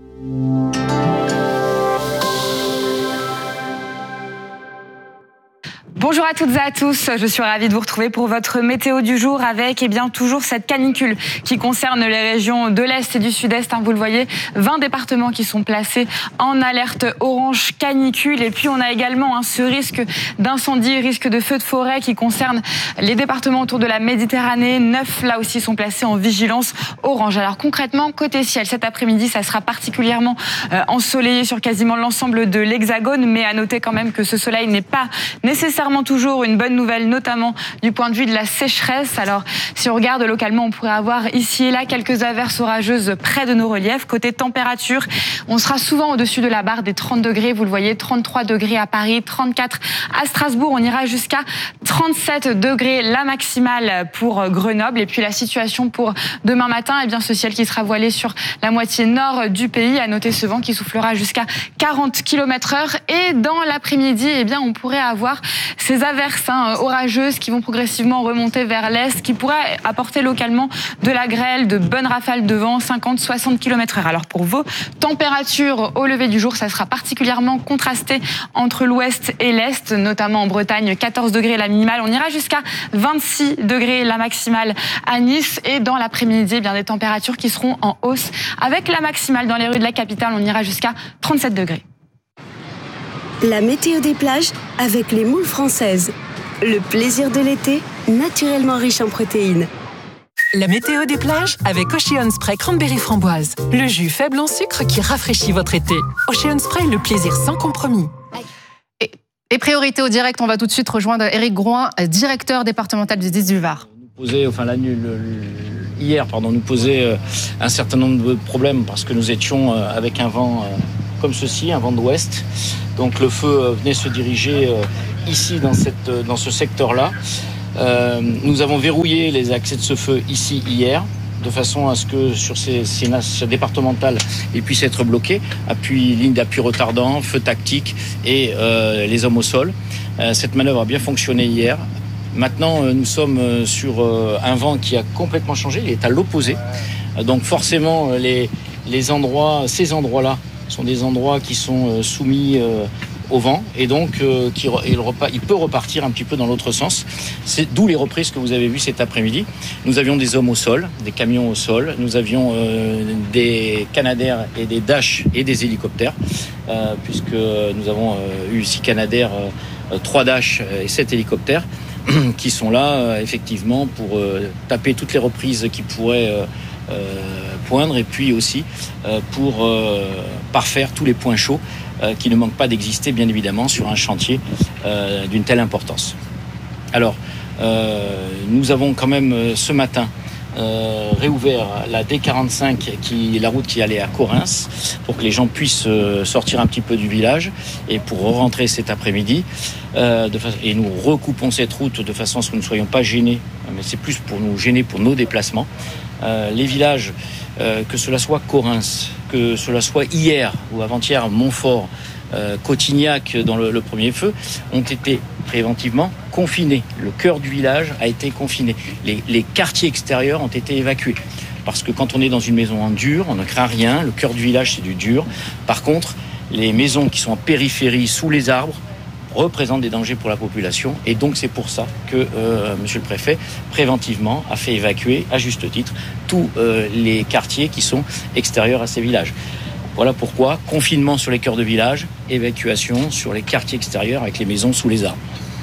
Speaker 8: Bonjour à toutes et à tous, je suis ravie de vous retrouver pour votre météo du jour avec eh bien, toujours cette canicule qui concerne les régions de l'Est et du Sud-Est. Hein, vous le voyez, vingt départements qui sont placés en alerte orange canicule. Et puis on a également hein, ce risque d'incendie, risque de feu de forêt qui concerne les départements autour de la Méditerranée. Neuf là aussi sont placés en vigilance orange. Alors concrètement, côté ciel, cet après-midi, ça sera particulièrement euh, ensoleillé sur quasiment l'ensemble de l'Hexagone. Mais à noter quand même que ce soleil n'est pas nécessairement toujours une bonne nouvelle, notamment du point de vue de la sécheresse. Alors, si on regarde localement, on pourrait avoir ici et là quelques averses orageuses près de nos reliefs. Côté température, on sera souvent au-dessus de la barre des trente degrés. Vous le voyez, trente-trois degrés à Paris, trente-quatre à Strasbourg. On ira jusqu'à trente-sept degrés, la maximale pour Grenoble. Et puis la situation pour demain matin, eh bien, ce ciel qui sera voilé sur la moitié nord du pays. À noter ce vent qui soufflera jusqu'à quarante kilomètres heure. Et dans l'après-midi, eh bien, on pourrait avoir ces averses hein, orageuses qui vont progressivement remonter vers l'est, qui pourraient apporter localement de la grêle, de bonnes rafales de vent, cinquante à soixante kilomètres heure. Alors pour vos températures au lever du jour, ça sera particulièrement contrasté entre l'ouest et l'est, notamment en Bretagne, quatorze degrés la minimale. On ira jusqu'à vingt-six degrés la maximale à Nice. Et dans l'après-midi, eh bien des températures qui seront en hausse. Avec la maximale dans les rues de la capitale, on ira jusqu'à trente-sept degrés.
Speaker 29: La météo des plages avec les moules françaises. Le plaisir de l'été, naturellement riche en protéines.
Speaker 2: La météo des plages avec Ocean Spray Cranberry Framboise. Le jus faible en sucre qui rafraîchit votre été. Ocean Spray, le plaisir sans compromis.
Speaker 9: Et, et priorité au direct, on va tout de suite rejoindre Éric Grouin, directeur départemental du dix du Var.
Speaker 10: Posé, enfin, la, le, le, hier, pardon, nous posait euh, un certain nombre de problèmes parce que nous étions euh, avec un vent euh, comme ceci, un vent d'ouest. Donc le feu euh, venait se diriger euh, ici dans, cette, euh, dans ce secteur-là. Euh, nous avons verrouillé les accès de ce feu ici hier, de façon à ce que sur ces, ces nasses départementales, ils puissent être bloqués. Appui, ligne d'appui retardant, feu tactique et euh, les hommes au sol. Euh, cette manœuvre a bien fonctionné hier. Maintenant, euh, nous sommes euh, sur euh, un vent qui a complètement changé. Il est à l'opposé. Euh, donc forcément, euh, les, les endroits, ces endroits-là sont des endroits qui sont euh, soumis euh, au vent et donc euh, qui, il, repa- il peut repartir un petit peu dans l'autre sens. C'est d'où les reprises que vous avez vues cet après-midi. Nous avions des hommes au sol, des camions au sol, nous avions euh, des Canadair et des Dash et des hélicoptères, euh, puisque nous avons euh, eu six Canadair, euh, trois Dash et sept hélicoptères qui sont là euh, effectivement pour euh, taper toutes les reprises qui pourraient euh, euh, poindre et puis aussi euh, pour euh, parfaire tous les points chauds euh, qui ne manquent pas d'exister bien évidemment sur un chantier euh, d'une telle importance. Alors euh, nous avons quand même euh, ce matin Euh, réouvert la D quarante-cinq, qui, la route qui allait à Correns, pour que les gens puissent euh, sortir un petit peu du village et pour rentrer cet après-midi. Euh, de fa- et nous recoupons cette route de façon à ce que nous ne soyons pas gênés, mais c'est plus pour nous gêner pour nos déplacements. Euh, les villages, euh, que cela soit Correns, que cela soit hier ou avant-hier Montfort, Euh, Cotignac dans le, le premier feu, ont été préventivement confinés. Le cœur du village a été confiné. Les, les quartiers extérieurs ont été évacués. Parce que quand on est dans une maison en dur, on ne craint rien. Le cœur du village, c'est du dur. Par contre, les maisons qui sont en périphérie, sous les arbres, représentent des dangers pour la population. Et donc, c'est pour ça que euh, monsieur le préfet, préventivement, a fait évacuer, à juste titre, tous euh, les quartiers qui sont extérieurs à ces villages. Voilà pourquoi confinement sur les cœurs de village, évacuation sur les quartiers extérieurs avec les maisons sous les arbres.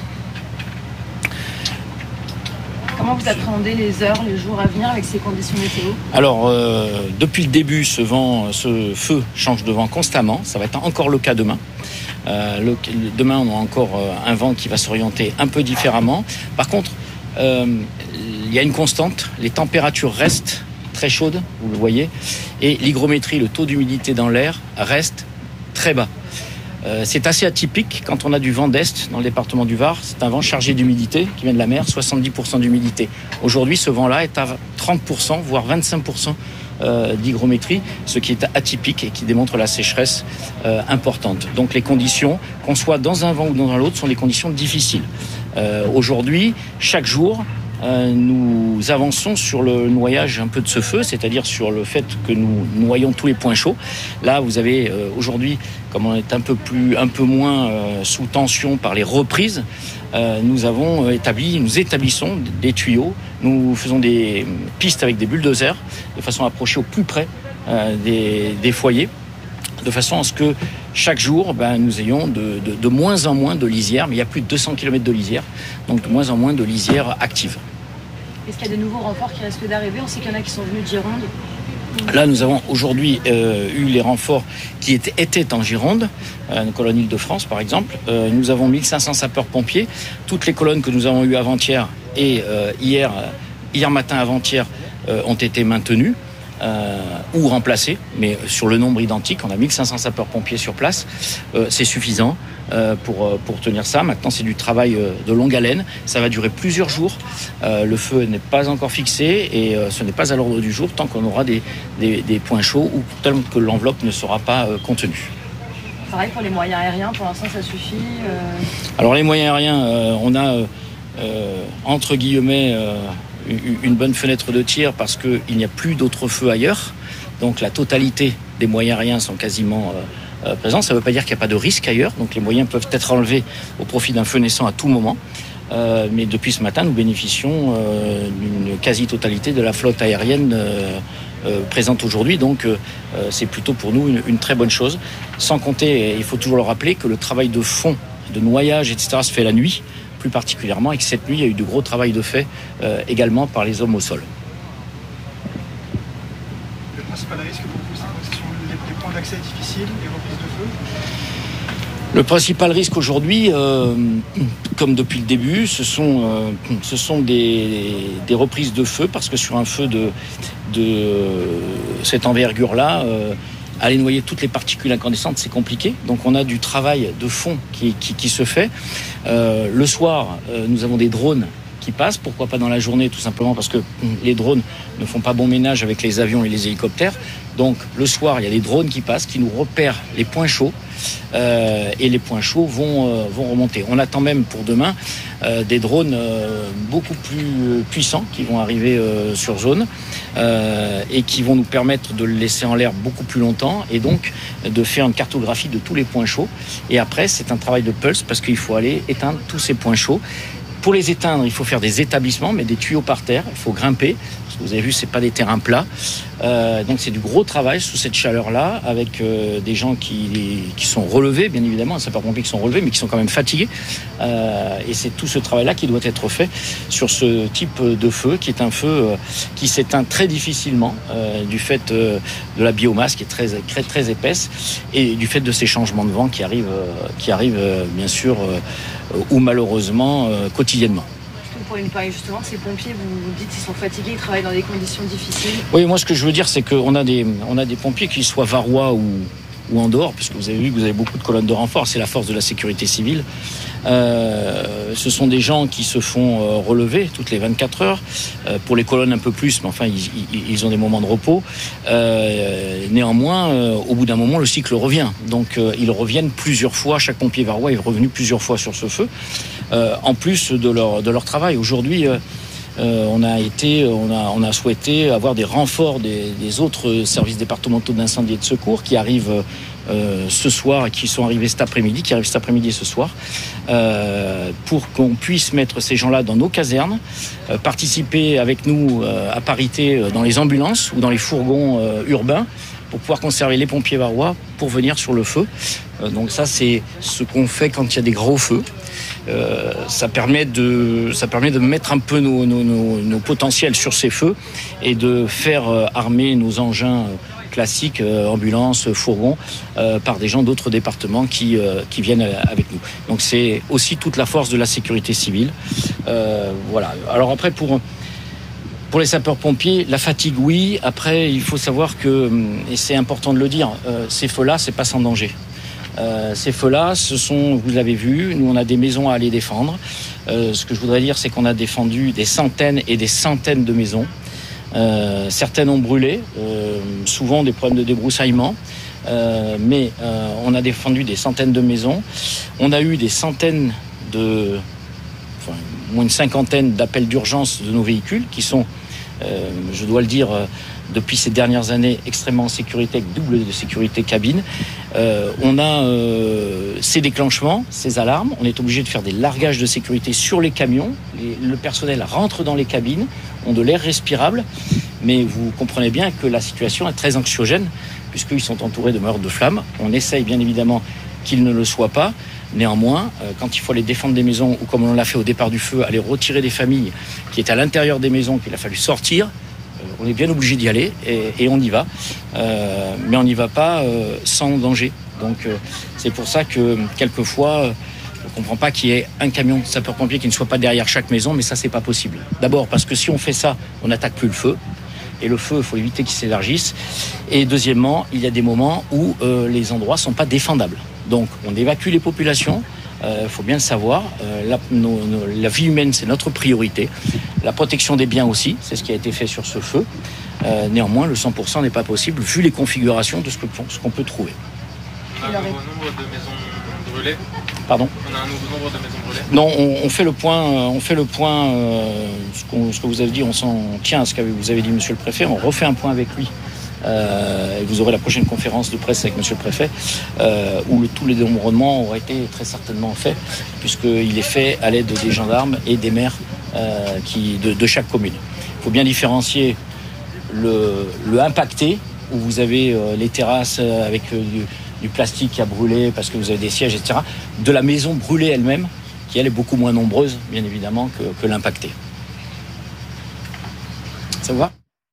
Speaker 9: Comment vous appréhendez les heures, les jours à venir avec ces conditions météo ?
Speaker 10: Alors, euh, depuis le début, ce vent, ce feu change de vent constamment. Ça va être encore le cas demain. Euh, le, demain, on a encore un vent qui va s'orienter un peu différemment. Par contre, euh, il y a une constante. Les températures restent très chaude, vous le voyez, et l'hygrométrie, le taux d'humidité dans l'air, reste très bas. Euh, c'est assez atypique quand on a du vent d'est dans le département du Var. C'est un vent chargé d'humidité qui vient de la mer, soixante-dix pour cent d'humidité. Aujourd'hui, ce vent-là est à trente pour cent, voire vingt-cinq pour cent euh, d'hygrométrie, ce qui est atypique et qui démontre la sécheresse euh, importante. Donc les conditions, qu'on soit dans un vent ou dans l'autre, sont des conditions difficiles. Euh, aujourd'hui, chaque jour, Euh, nous avançons sur le noyage un peu de ce feu, c'est-à-dire sur le fait que nous noyons tous les points chauds. Là, vous avez euh, aujourd'hui, comme on est un peu plus, un peu moins euh, sous tension par les reprises, euh, nous avons établi, nous établissons des tuyaux, nous faisons des pistes avec des bulldozers de façon à approcher au plus près euh, des, des foyers, de façon à ce que chaque jour, ben, nous ayons de, de, de moins en moins de lisières, mais il y a plus de deux cents kilomètres de lisières, donc de moins en moins de lisières actives.
Speaker 9: Est-ce qu'il y a de nouveaux renforts qui risquent d'arriver ? On sait qu'il y en a qui sont venus de Gironde.
Speaker 10: Là, nous avons aujourd'hui euh, eu les renforts qui étaient, étaient en Gironde, euh, une colonne Île-de-France par exemple. Euh, nous avons mille cinq cents sapeurs-pompiers. Toutes les colonnes que nous avons eues avant-hier et euh, hier, hier matin avant-hier euh, ont été maintenues. Euh, ou remplacés, mais sur le nombre identique, on a mille cinq cents sapeurs-pompiers sur place, euh, c'est suffisant euh, pour, pour tenir ça. Maintenant, c'est du travail euh, de longue haleine, ça va durer plusieurs jours, euh, le feu n'est pas encore fixé et euh, ce n'est pas à l'ordre du jour tant qu'on aura des, des, des points chauds ou tant que l'enveloppe ne sera pas euh, contenue.
Speaker 9: Pareil pour les moyens aériens, pour l'instant ça suffit euh...
Speaker 10: Alors les moyens aériens, euh, on a euh, euh, entre guillemets euh, une bonne fenêtre de tir parce qu'il n'y a plus d'autres feux ailleurs. Donc la totalité des moyens aériens sont quasiment euh, présents. Ça ne veut pas dire qu'il n'y a pas de risque ailleurs. Donc les moyens peuvent être enlevés au profit d'un feu naissant à tout moment. Euh, mais depuis ce matin, nous bénéficions euh, d'une quasi-totalité de la flotte aérienne euh, euh, présente aujourd'hui. Donc euh, c'est plutôt pour nous une, une très bonne chose. Sans compter, il faut toujours le rappeler, que le travail de fond, de noyage, et cetera se fait la nuit, plus particulièrement, et que cette nuit, il y a eu de gros travail de fait euh, également par les hommes au sol.
Speaker 11: principal risque pour vous? Ce sont les, les points d'accès difficiles, les reprises de feu?
Speaker 10: Le principal risque aujourd'hui, euh, comme depuis le début, ce sont, euh, ce sont des, des reprises de feu, parce que sur un feu de, de cette envergure-là, euh, aller noyer toutes les particules incandescentes, c'est compliqué. Donc on a du travail de fond qui, qui, qui se fait. Euh, le soir, euh, nous avons des drones qui passent. Pourquoi pas dans la journée? Tout simplement parce que les drones ne font pas bon ménage avec les avions et les hélicoptères. Donc le soir, il y a des drones qui passent, qui nous repèrent les points chauds. Euh, et les points chauds vont, euh, vont remonter. On attend même pour demain euh, des drones euh, beaucoup plus puissants qui vont arriver euh, sur zone euh, et qui vont nous permettre de le laisser en l'air beaucoup plus longtemps et donc de faire une cartographie de tous les points chauds. Et après, c'est un travail de pulse parce qu'il faut aller éteindre tous ces points chauds. Pour les éteindre, il faut faire des établissements, mais des tuyaux par terre. Il faut grimper. Parce que vous avez vu, c'est pas des terrains plats. Euh, donc c'est du gros travail sous cette chaleur-là, avec euh, des gens qui, qui sont relevés, bien évidemment, un sapeur-pompier qui sont relevés, mais qui sont quand même fatigués. Euh, et c'est tout ce travail-là qui doit être fait sur ce type de feu, qui est un feu euh, qui s'éteint très difficilement euh, du fait euh, de la biomasse qui est très, très, très épaisse et du fait de ces changements de vent qui arrivent, euh, qui arrivent euh, bien sûr, euh, ou malheureusement, euh, quotidiennement.
Speaker 12: Vous pourriez nous parler justement de ces pompiers, vous, vous dites qu'ils sont fatigués, ils travaillent dans des conditions difficiles.
Speaker 10: Oui, moi ce que je veux dire, c'est qu'on a des, on a des pompiers, qu'ils soient varois ou, ou en dehors, puisque vous avez vu que vous avez beaucoup de colonnes de renfort, c'est la force de la sécurité civile. Euh, ce sont des gens qui se font euh, relever toutes les vingt-quatre heures, euh, pour les colonnes un peu plus, mais enfin ils, ils, ils ont des moments de repos. Euh, néanmoins, euh, au bout d'un moment, le cycle revient. Donc euh, ils reviennent plusieurs fois, chaque pompier varois est revenu plusieurs fois sur ce feu, euh, en plus de leur, de leur travail. Aujourd'hui, euh, Euh, on a été, on a, on a souhaité avoir des renforts des, des autres services départementaux d'incendie et de secours qui arrivent euh, ce soir et qui sont arrivés cet après-midi, qui arrivent cet après-midi et ce soir, euh, pour qu'on puisse mettre ces gens-là dans nos casernes, euh, participer avec nous euh, à parité dans les ambulances ou dans les fourgons euh, urbains, pour pouvoir conserver les pompiers varois pour venir sur le feu. Euh, donc ça, c'est ce qu'on fait quand il y a des gros feux. Euh, ça permet de, ça permet de mettre un peu nos, nos, nos, nos potentiels sur ces feux et de faire euh, armer nos engins euh, classiques, euh, ambulances, fourgons, euh, par des gens d'autres départements qui, euh, qui viennent avec nous. Donc c'est aussi toute la force de la sécurité civile. Euh, voilà. Alors après, pour... Pour les sapeurs-pompiers, la fatigue, oui. Après, il faut savoir que, et c'est important de le dire, euh, ces feux-là, c'est pas sans danger. Euh, ces feux-là, ce sont, vous l'avez vu, nous on a des maisons à aller défendre. Euh, ce que je voudrais dire, c'est qu'on a défendu des centaines et des centaines de maisons. Euh, certaines ont brûlé, euh, souvent des problèmes de débroussaillement. Euh, mais euh, on a défendu des centaines de maisons. On a eu des centaines de... Enfin, moins une cinquantaine d'appels d'urgence de nos véhicules qui sont, euh, je dois le dire, euh, depuis ces dernières années, extrêmement en sécurité, avec double de sécurité cabine. Euh, on a euh, ces déclenchements, ces alarmes. On est obligé de faire des largages de sécurité sur les camions. Les, le personnel rentre dans les cabines, ont de l'air respirable. Mais vous comprenez bien que la situation est très anxiogène, puisqu'ils sont entourés de meurtres de flammes. On essaye bien évidemment qu'ils ne le soient pas. Néanmoins, euh, quand il faut aller défendre des maisons, ou comme on l'a fait au départ du feu, aller retirer des familles qui étaient à l'intérieur des maisons, qu'il a fallu sortir, euh, on est bien obligé d'y aller, et, et on y va. Euh, mais on n'y va pas euh, sans danger. Donc euh, c'est pour ça que, quelquefois, euh, on ne comprend pas qu'il y ait un camion de sapeurs-pompiers qui ne soit pas derrière chaque maison, mais ça, c'est pas possible. D'abord, parce que si on fait ça, on n'attaque plus le feu. Et le feu, il faut éviter qu'il s'élargisse. Et deuxièmement, il y a des moments où euh, les endroits ne sont pas défendables. Donc, on évacue les populations, il euh, faut bien le savoir. Euh, la, nos, nos, la vie humaine, c'est notre priorité. La protection des biens aussi, c'est ce qui a été fait sur ce feu. Euh, néanmoins, le cent pour cent n'est pas possible, vu les configurations de ce, que, ce qu'on peut trouver.
Speaker 12: On a un nouveau nombre de maisons brûlées.
Speaker 10: Pardon ?
Speaker 12: On a un nouveau nombre de maisons brûlées.
Speaker 10: Non, on, on fait le point, on fait le point euh, ce, qu'on, ce que vous avez dit, on s'en tient à ce que vous avez dit, monsieur le préfet, on refait un point avec lui. Euh, et vous aurez la prochaine conférence de presse avec monsieur le préfet euh, où le, tous les dénombrements auront été très certainement faits, puisqu'il est fait à l'aide des gendarmes et des maires euh, qui, de, de chaque commune. Il faut bien différencier le, le impacté, où vous avez euh, les terrasses avec euh, du, du plastique qui a brûlé parce que vous avez des sièges, et cetera, de la maison brûlée elle-même, qui elle est beaucoup moins nombreuse, bien évidemment, que, que l'impacté. Ça vous va ?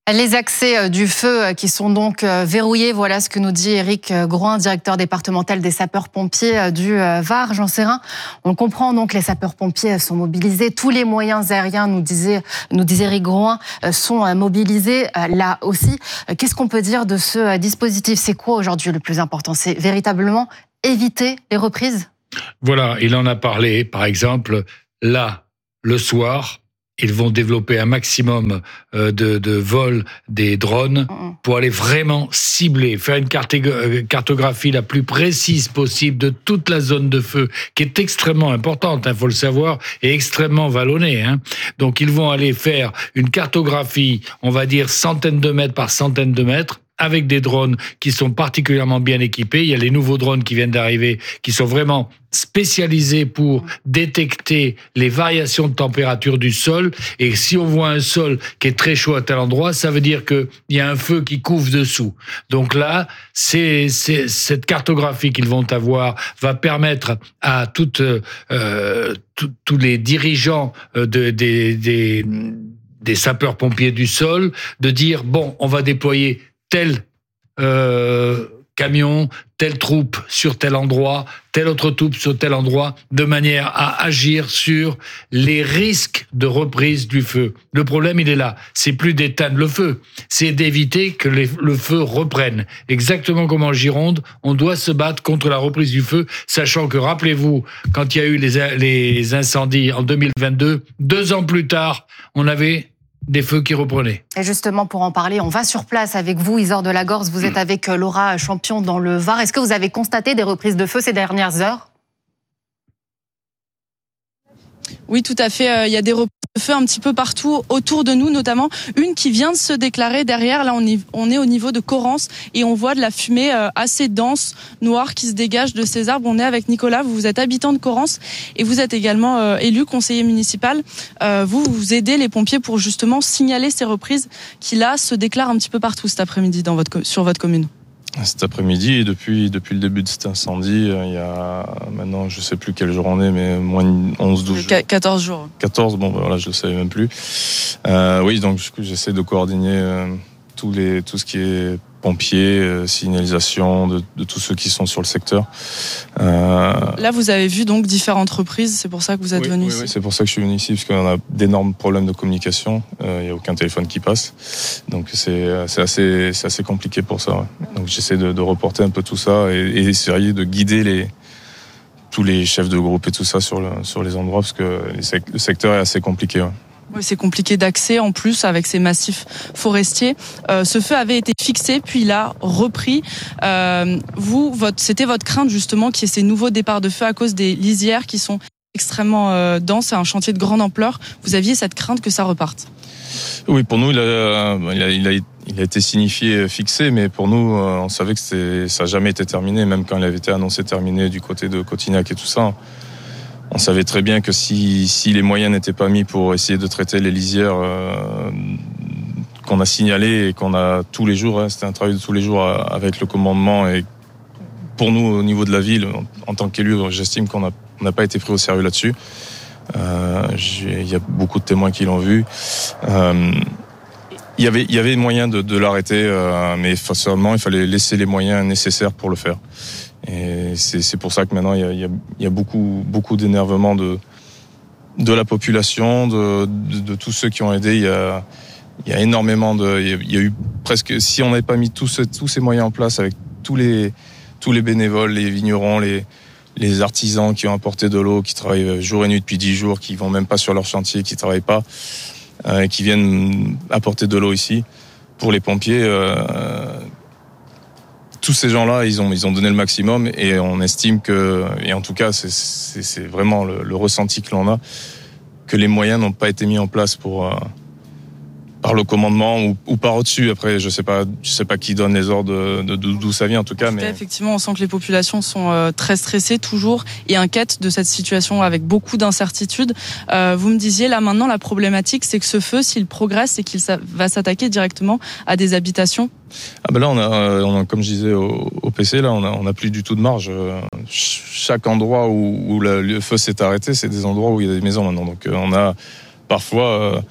Speaker 9: Les accès du feu qui sont donc verrouillés, voilà ce que nous dit Éric Groin, directeur départemental des sapeurs-pompiers du Var. Jean Serrin, on le comprend donc, les sapeurs-pompiers sont mobilisés, tous les moyens aériens, nous disait, nous disait Éric Groin, sont mobilisés là aussi. Qu'est-ce qu'on peut dire de ce dispositif ? C'est quoi aujourd'hui le plus important ? C'est véritablement éviter les reprises ?
Speaker 1: Voilà, il en a parlé, par exemple, là, le soir, ils vont développer un maximum de, de vols des drones pour aller vraiment cibler, faire une cartographie la plus précise possible de toute la zone de feu, qui est extrêmement importante, il hein, faut le savoir, et extrêmement vallonnée. Hein. Donc ils vont aller faire une cartographie, on va dire centaines de mètres par centaines de mètres, avec des drones qui sont particulièrement bien équipés. Il y a les nouveaux drones qui viennent d'arriver, qui sont vraiment spécialisés pour détecter les variations de température du sol. Et si on voit un sol qui est très chaud à tel endroit, ça veut dire qu'il y a un feu qui couvre dessous. Donc là, c'est, c'est, cette cartographie qu'ils vont avoir va permettre à toutes, euh, tous les dirigeants de, des, des, des sapeurs-pompiers du sol de dire, bon, on va déployer tel euh, camion, telle troupe sur tel endroit, telle autre troupe sur tel endroit, de manière à agir sur les risques de reprise du feu. Le problème, il est là. C'est plus d'éteindre le feu, c'est d'éviter que les, le feu reprenne. Exactement comme en Gironde, on doit se battre contre la reprise du feu, sachant que, rappelez-vous, quand il y a eu les, les incendies en deux mille vingt-deux, deux ans plus tard, on avait des feux qui reprenaient.
Speaker 9: Et justement, pour en parler, on va sur place avec vous, Isor de la Gorce. Vous êtes avec Laura Champion dans le Var. Est-ce que vous avez constaté des reprises de feu ces dernières heures ?
Speaker 13: Oui, tout à fait. Il y a des reprises de feu un petit peu partout autour de nous, notamment une qui vient de se déclarer derrière. Là, on est, on est au niveau de Corrence et on voit de la fumée assez dense, noire, qui se dégage de ces arbres. On est avec Nicolas, vous êtes habitant de Corrence et vous êtes également euh, élu conseiller municipal. Euh, vous, vous aidez les pompiers pour justement signaler ces reprises qui, là, se déclarent un petit peu partout cet après-midi dans votre, sur votre commune.
Speaker 14: Cet après-midi, et depuis, depuis le début de cet incendie, il y a maintenant, je ne sais plus quel jour on est, mais moins de onze douze jours.
Speaker 13: quatorze jours.
Speaker 14: quatorze, bon, ben voilà, je ne le savais même plus. Euh, oui, donc j'essaie de coordonner euh, tous les, tout ce qui est pompiers, euh, signalisation, de, de tous ceux qui sont sur le secteur. Euh...
Speaker 13: Là, vous avez vu donc différentes reprises, c'est pour ça que vous êtes
Speaker 14: oui,
Speaker 13: venu
Speaker 14: oui,
Speaker 13: ici.
Speaker 14: Oui, c'est pour ça que je suis venu ici, parce qu'on a d'énormes problèmes de communication. Il euh, n'y a aucun téléphone qui passe. Donc c'est, c'est, assez, c'est assez compliqué pour ça. Ouais. Donc j'essaie de, de reporter un peu tout ça et, et essayer de guider les, tous les chefs de groupe et tout ça sur, le, sur les endroits, parce que les, le secteur est assez compliqué. Ouais.
Speaker 13: Oui, c'est compliqué d'accès en plus avec ces massifs forestiers. Euh, ce feu avait été fixé, puis il a repris. Euh, vous, votre, c'était votre crainte justement qu'il y ait ces nouveaux départs de feu à cause des lisières qui sont extrêmement euh, denses, c'est un chantier de grande ampleur. Vous aviez cette crainte que ça reparte ?
Speaker 14: Oui, pour nous, il a, il a, il a, il a été signifié fixé, mais pour nous, on savait que c'était, ça n'a jamais été terminé, même quand il avait été annoncé terminé du côté de Cotignac et tout ça. On savait très bien que si, si les moyens n'étaient pas mis pour essayer de traiter les lisières euh, qu'on a signalées et qu'on a tous les jours, hein, c'était un travail de tous les jours avec le commandement. Et pour nous, au niveau de la ville, en, en tant qu'élu, j'estime qu'on n'a pas été pris au sérieux là-dessus. Euh, il y a beaucoup de témoins qui l'ont vu. Euh, il y avait, il y avait moyen de, de l'arrêter, euh, mais seulement il fallait laisser les moyens nécessaires pour le faire. Et c'est, c'est pour ça que maintenant il y a, il y a, il y a beaucoup, beaucoup d'énervement de, de la population, de, de, de tous ceux qui ont aidé. Il y a, il y a énormément de, il y a, il y a eu presque, si on n'avait pas mis tous, tous ces moyens en place avec tous les, tous les bénévoles, les vignerons, les, les artisans qui ont apporté de l'eau, qui travaillent jour et nuit depuis dix jours, qui vont même pas sur leur chantier, qui travaillent pas, euh, et qui viennent apporter de l'eau ici pour les pompiers. Euh, tous ces gens-là, ils ont, ils ont donné le maximum et on estime que, et en tout cas, c'est, c'est, c'est vraiment le, le ressenti que l'on a, que les moyens n'ont pas été mis en place pour, euh, par le commandement ou, ou par au-dessus. Après, je sais pas, je sais pas qui donne les ordres de, de, d'où ça vient en tout cas.
Speaker 13: En tout
Speaker 14: mais
Speaker 13: cas, effectivement, on sent que les populations sont euh, très stressées toujours et inquiètes de cette situation avec beaucoup d'incertitudes. Euh, vous me disiez là maintenant, la problématique, c'est que ce feu, s'il progresse, c'est qu'il va s'attaquer directement à des habitations.
Speaker 14: Ah ben là, on a, on a, comme je disais au, au P C, là, on a, on a plus du tout de marge. Chaque endroit où, où le feu s'est arrêté, c'est des endroits où il y a des maisons maintenant. Donc, on a parfois euh,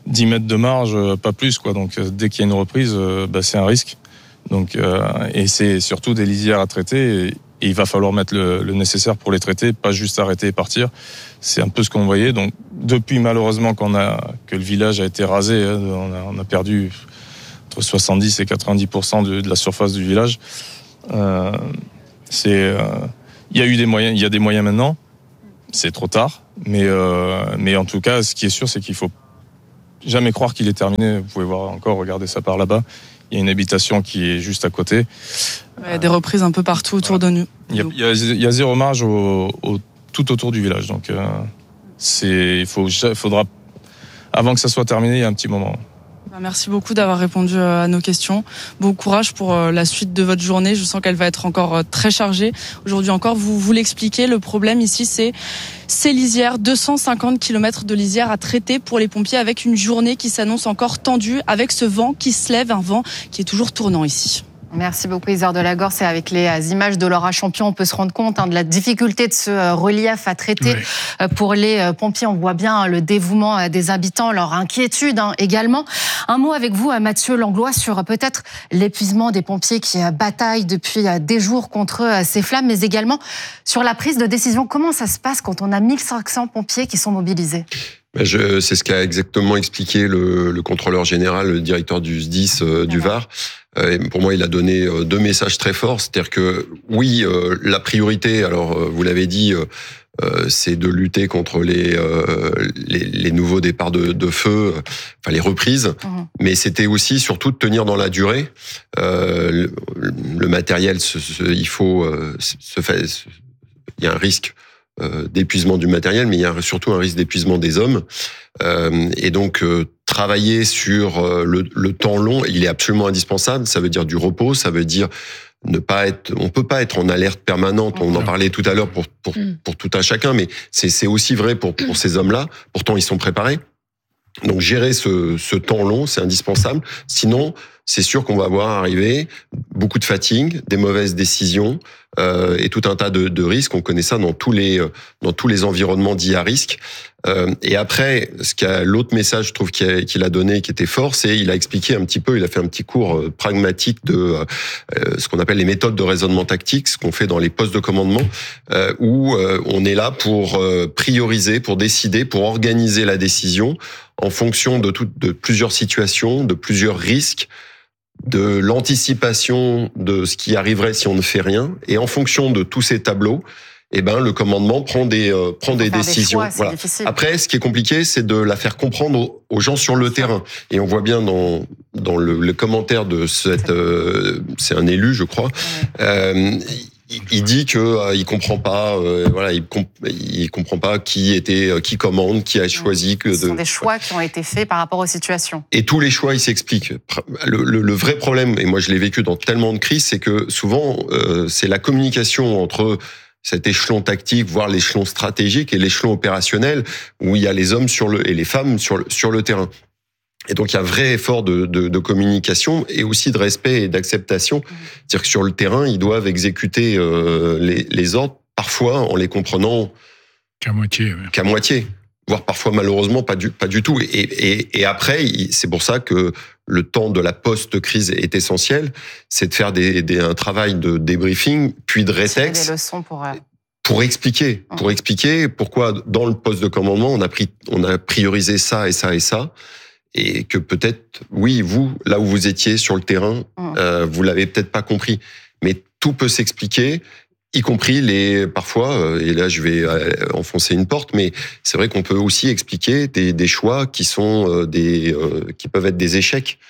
Speaker 14: dix mètres de marge, pas plus, quoi. Donc, dès qu'il y a une reprise, bah, c'est un risque. Donc, euh, et c'est surtout des lisières à traiter. Et, et il va falloir mettre le, le nécessaire pour les traiter, pas juste arrêter et partir. C'est un peu ce qu'on voyait. Donc, depuis malheureusement qu'on a que le village a été rasé, hein, on, a, on a perdu entre soixante-dix et quatre-vingt-dix pour cent de, de la surface du village. Euh, c'est, euh, il y a eu des moyens, il y a des moyens maintenant. C'est trop tard, mais euh, mais en tout cas, ce qui est sûr, c'est qu'il faut jamais croire qu'il est terminé. Vous pouvez voir encore, regardez ça par là-bas. Il y a une habitation qui est juste à côté.
Speaker 13: Ouais, des reprises un peu partout autour de nous.
Speaker 14: Il y a, il y a, il y a zéro marge au, au, tout autour du village. Donc, euh, c'est, il faut, faudra, avant que ça soit terminé, il y a un petit moment.
Speaker 13: Merci beaucoup d'avoir répondu à nos questions. Bon courage pour la suite de votre journée. Je sens qu'elle va être encore très chargée. Aujourd'hui encore, vous vous l'expliquez, le problème ici, c'est ces lisières, deux cent cinquante kilomètres de lisières à traiter pour les pompiers avec une journée qui s'annonce encore tendue, avec ce vent qui se lève, un vent qui est toujours tournant ici.
Speaker 9: Merci beaucoup Isère Delagorce. C'est avec les images de Laura Champion, on peut se rendre compte hein, de la difficulté de ce relief à traiter. Oui. Pour les pompiers, on voit bien le dévouement des habitants, leur inquiétude hein, également. Un mot avec vous, Mathieu Langlois, sur peut-être l'épuisement des pompiers qui bataillent depuis des jours contre ces flammes, mais également sur la prise de décision. Comment ça se passe quand on a mille cinq cents pompiers qui sont mobilisés ?
Speaker 3: Je, c'est ce qu'a exactement expliqué le, le contrôleur général, le directeur du S D I S euh, du Var. Euh, pour moi, il a donné euh, deux messages très forts. C'est-à-dire que, oui, euh, la priorité, alors euh, vous l'avez dit, euh, c'est de lutter contre les, euh, les, les nouveaux départs de, de feu, euh, enfin les reprises. Mmh. Mais c'était aussi, surtout, de tenir dans la durée. Euh, le, le matériel, ce, ce, il faut euh, se faire... Il y a un risque d'épuisement du matériel, mais il y a surtout un risque d'épuisement des hommes. Euh, et donc, euh, travailler sur euh, le, le temps long, il est absolument indispensable. Ça veut dire du repos, ça veut dire ne pas être... On peut pas être en alerte permanente. On en parlait tout à l'heure pour, pour, pour tout un chacun, mais c'est, c'est aussi vrai pour, pour ces hommes-là. Pourtant, ils sont préparés. Donc, gérer ce, ce temps long, c'est indispensable. Sinon, c'est sûr qu'on va voir arriver beaucoup de fatigue, des mauvaises décisions euh, et tout un tas de, de risques. On connaît ça dans tous les dans tous les environnements dits à risque. Euh, et après, ce qu'a l'autre message, je trouve qu'il a, qu'il a donné, qui était fort, c'est il a expliqué un petit peu, il a fait un petit cours pragmatique de euh, ce qu'on appelle les méthodes de raisonnement tactique, ce qu'on fait dans les postes de commandement, euh, où euh, on est là pour euh, prioriser, pour décider, pour organiser la décision en fonction de, tout, de plusieurs situations, de plusieurs risques, de l'anticipation de ce qui arriverait si on ne fait rien, et en fonction de tous ces tableaux, eh ben le commandement prend des euh, prend des décisions. Des choix, voilà. Après, ce qui est compliqué, c'est de la faire comprendre aux, aux gens sur le terrain. Et on voit bien dans dans le, le commentaire de cette, euh, c'est un élu, je crois. Euh, il, il dit que euh, il comprend pas, euh, voilà, il, comp- il comprend pas qui était, euh, qui commande, qui a choisi que.
Speaker 9: Ce
Speaker 3: de,
Speaker 9: sont des choix qui ont été faits par rapport aux situations.
Speaker 3: Et tous les choix, ils s'expliquent. Le, le, le vrai problème, et moi je l'ai vécu dans tellement de crises, c'est que souvent euh, c'est la communication entre cet échelon tactique, voire l'échelon stratégique et l'échelon opérationnel, où il y a les hommes sur le et les femmes sur le, sur le terrain. Et donc, il y a un vrai effort de, de, de communication et aussi de respect et d'acceptation. C'est-à-dire que sur le terrain, ils doivent exécuter euh, les, les ordres, parfois en les comprenant
Speaker 1: qu'à moitié, ouais.
Speaker 3: qu'à moitié, voire parfois malheureusement pas du, pas du tout. Et, et, et après, c'est pour ça que le temps de la post-crise est essentiel, c'est de faire des, des, un travail de débriefing, puis de rétex.
Speaker 9: Des leçons pour... Euh...
Speaker 3: Pour expliquer, pour expliquer pourquoi dans le poste de commandement, on a, pris, on a priorisé ça et ça et ça. Et que peut-être, oui, vous, là où vous étiez sur le terrain, mmh. euh, vous l'avez peut-être pas compris. Mais tout peut s'expliquer, y compris les, parfois, euh, et là je vais euh, enfoncer une porte, mais c'est vrai qu'on peut aussi expliquer des, des choix qui sont euh, des, euh, qui peuvent être des échecs.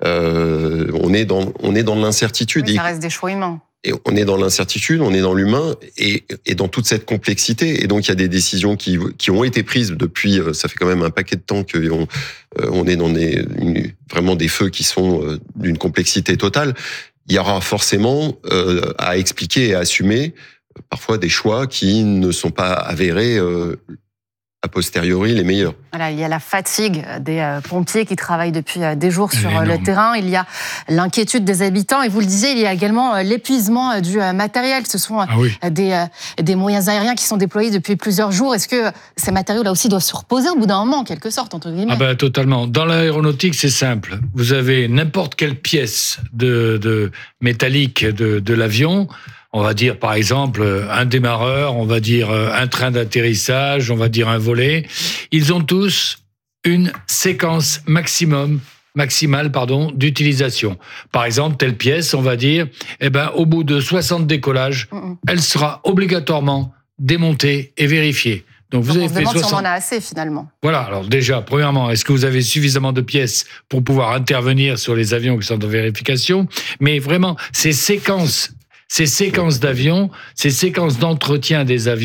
Speaker 3: Euh, on est dans, on est dans l'incertitude.
Speaker 9: Oui, ça reste des choix humains.
Speaker 3: Et on est dans l'incertitude, on est dans l'humain et, et dans toute cette complexité. Et donc, il y a des décisions qui, qui ont été prises depuis, ça fait quand même un paquet de temps qu'on on est dans des, vraiment des feux qui sont d'une complexité totale. Il y aura forcément euh, à expliquer et à assumer parfois des choix qui ne sont pas avérés euh, a posteriori les meilleurs.
Speaker 9: Voilà, il y a la fatigue des euh, pompiers qui travaillent depuis euh, des jours sur euh, le terrain. Il y a l'inquiétude des habitants. Et vous le disiez, il y a également euh, l'épuisement euh, du euh, matériel. Ce sont euh, ah oui. des, euh, des moyens aériens qui sont déployés depuis plusieurs jours. Est-ce que ces matériaux-là aussi doivent se reposer au bout d'un moment, en quelque sorte, entre guillemets?
Speaker 1: Ah ben, totalement. Dans l'aéronautique, c'est simple. Vous avez n'importe quelle pièce de, de métallique de, de l'avion. On va dire, par exemple, un démarreur, on va dire un train d'atterrissage, on va dire un volet. Ils ont tous une séquence maximum, maximale, pardon, d'utilisation. Par exemple, telle pièce, on va dire, eh ben, au bout de soixante décollages, mmh. elle sera obligatoirement démontée et vérifiée. Donc, vous
Speaker 9: Donc
Speaker 1: avez
Speaker 9: on se
Speaker 1: fait
Speaker 9: demande
Speaker 1: soixante...
Speaker 9: si on en a assez, finalement.
Speaker 1: Voilà. Alors, déjà, premièrement, est-ce que vous avez suffisamment de pièces pour pouvoir intervenir sur les avions qui sont en vérification? Mais vraiment, ces séquences Ces séquences d'avions, ces séquences d'entretien des avions,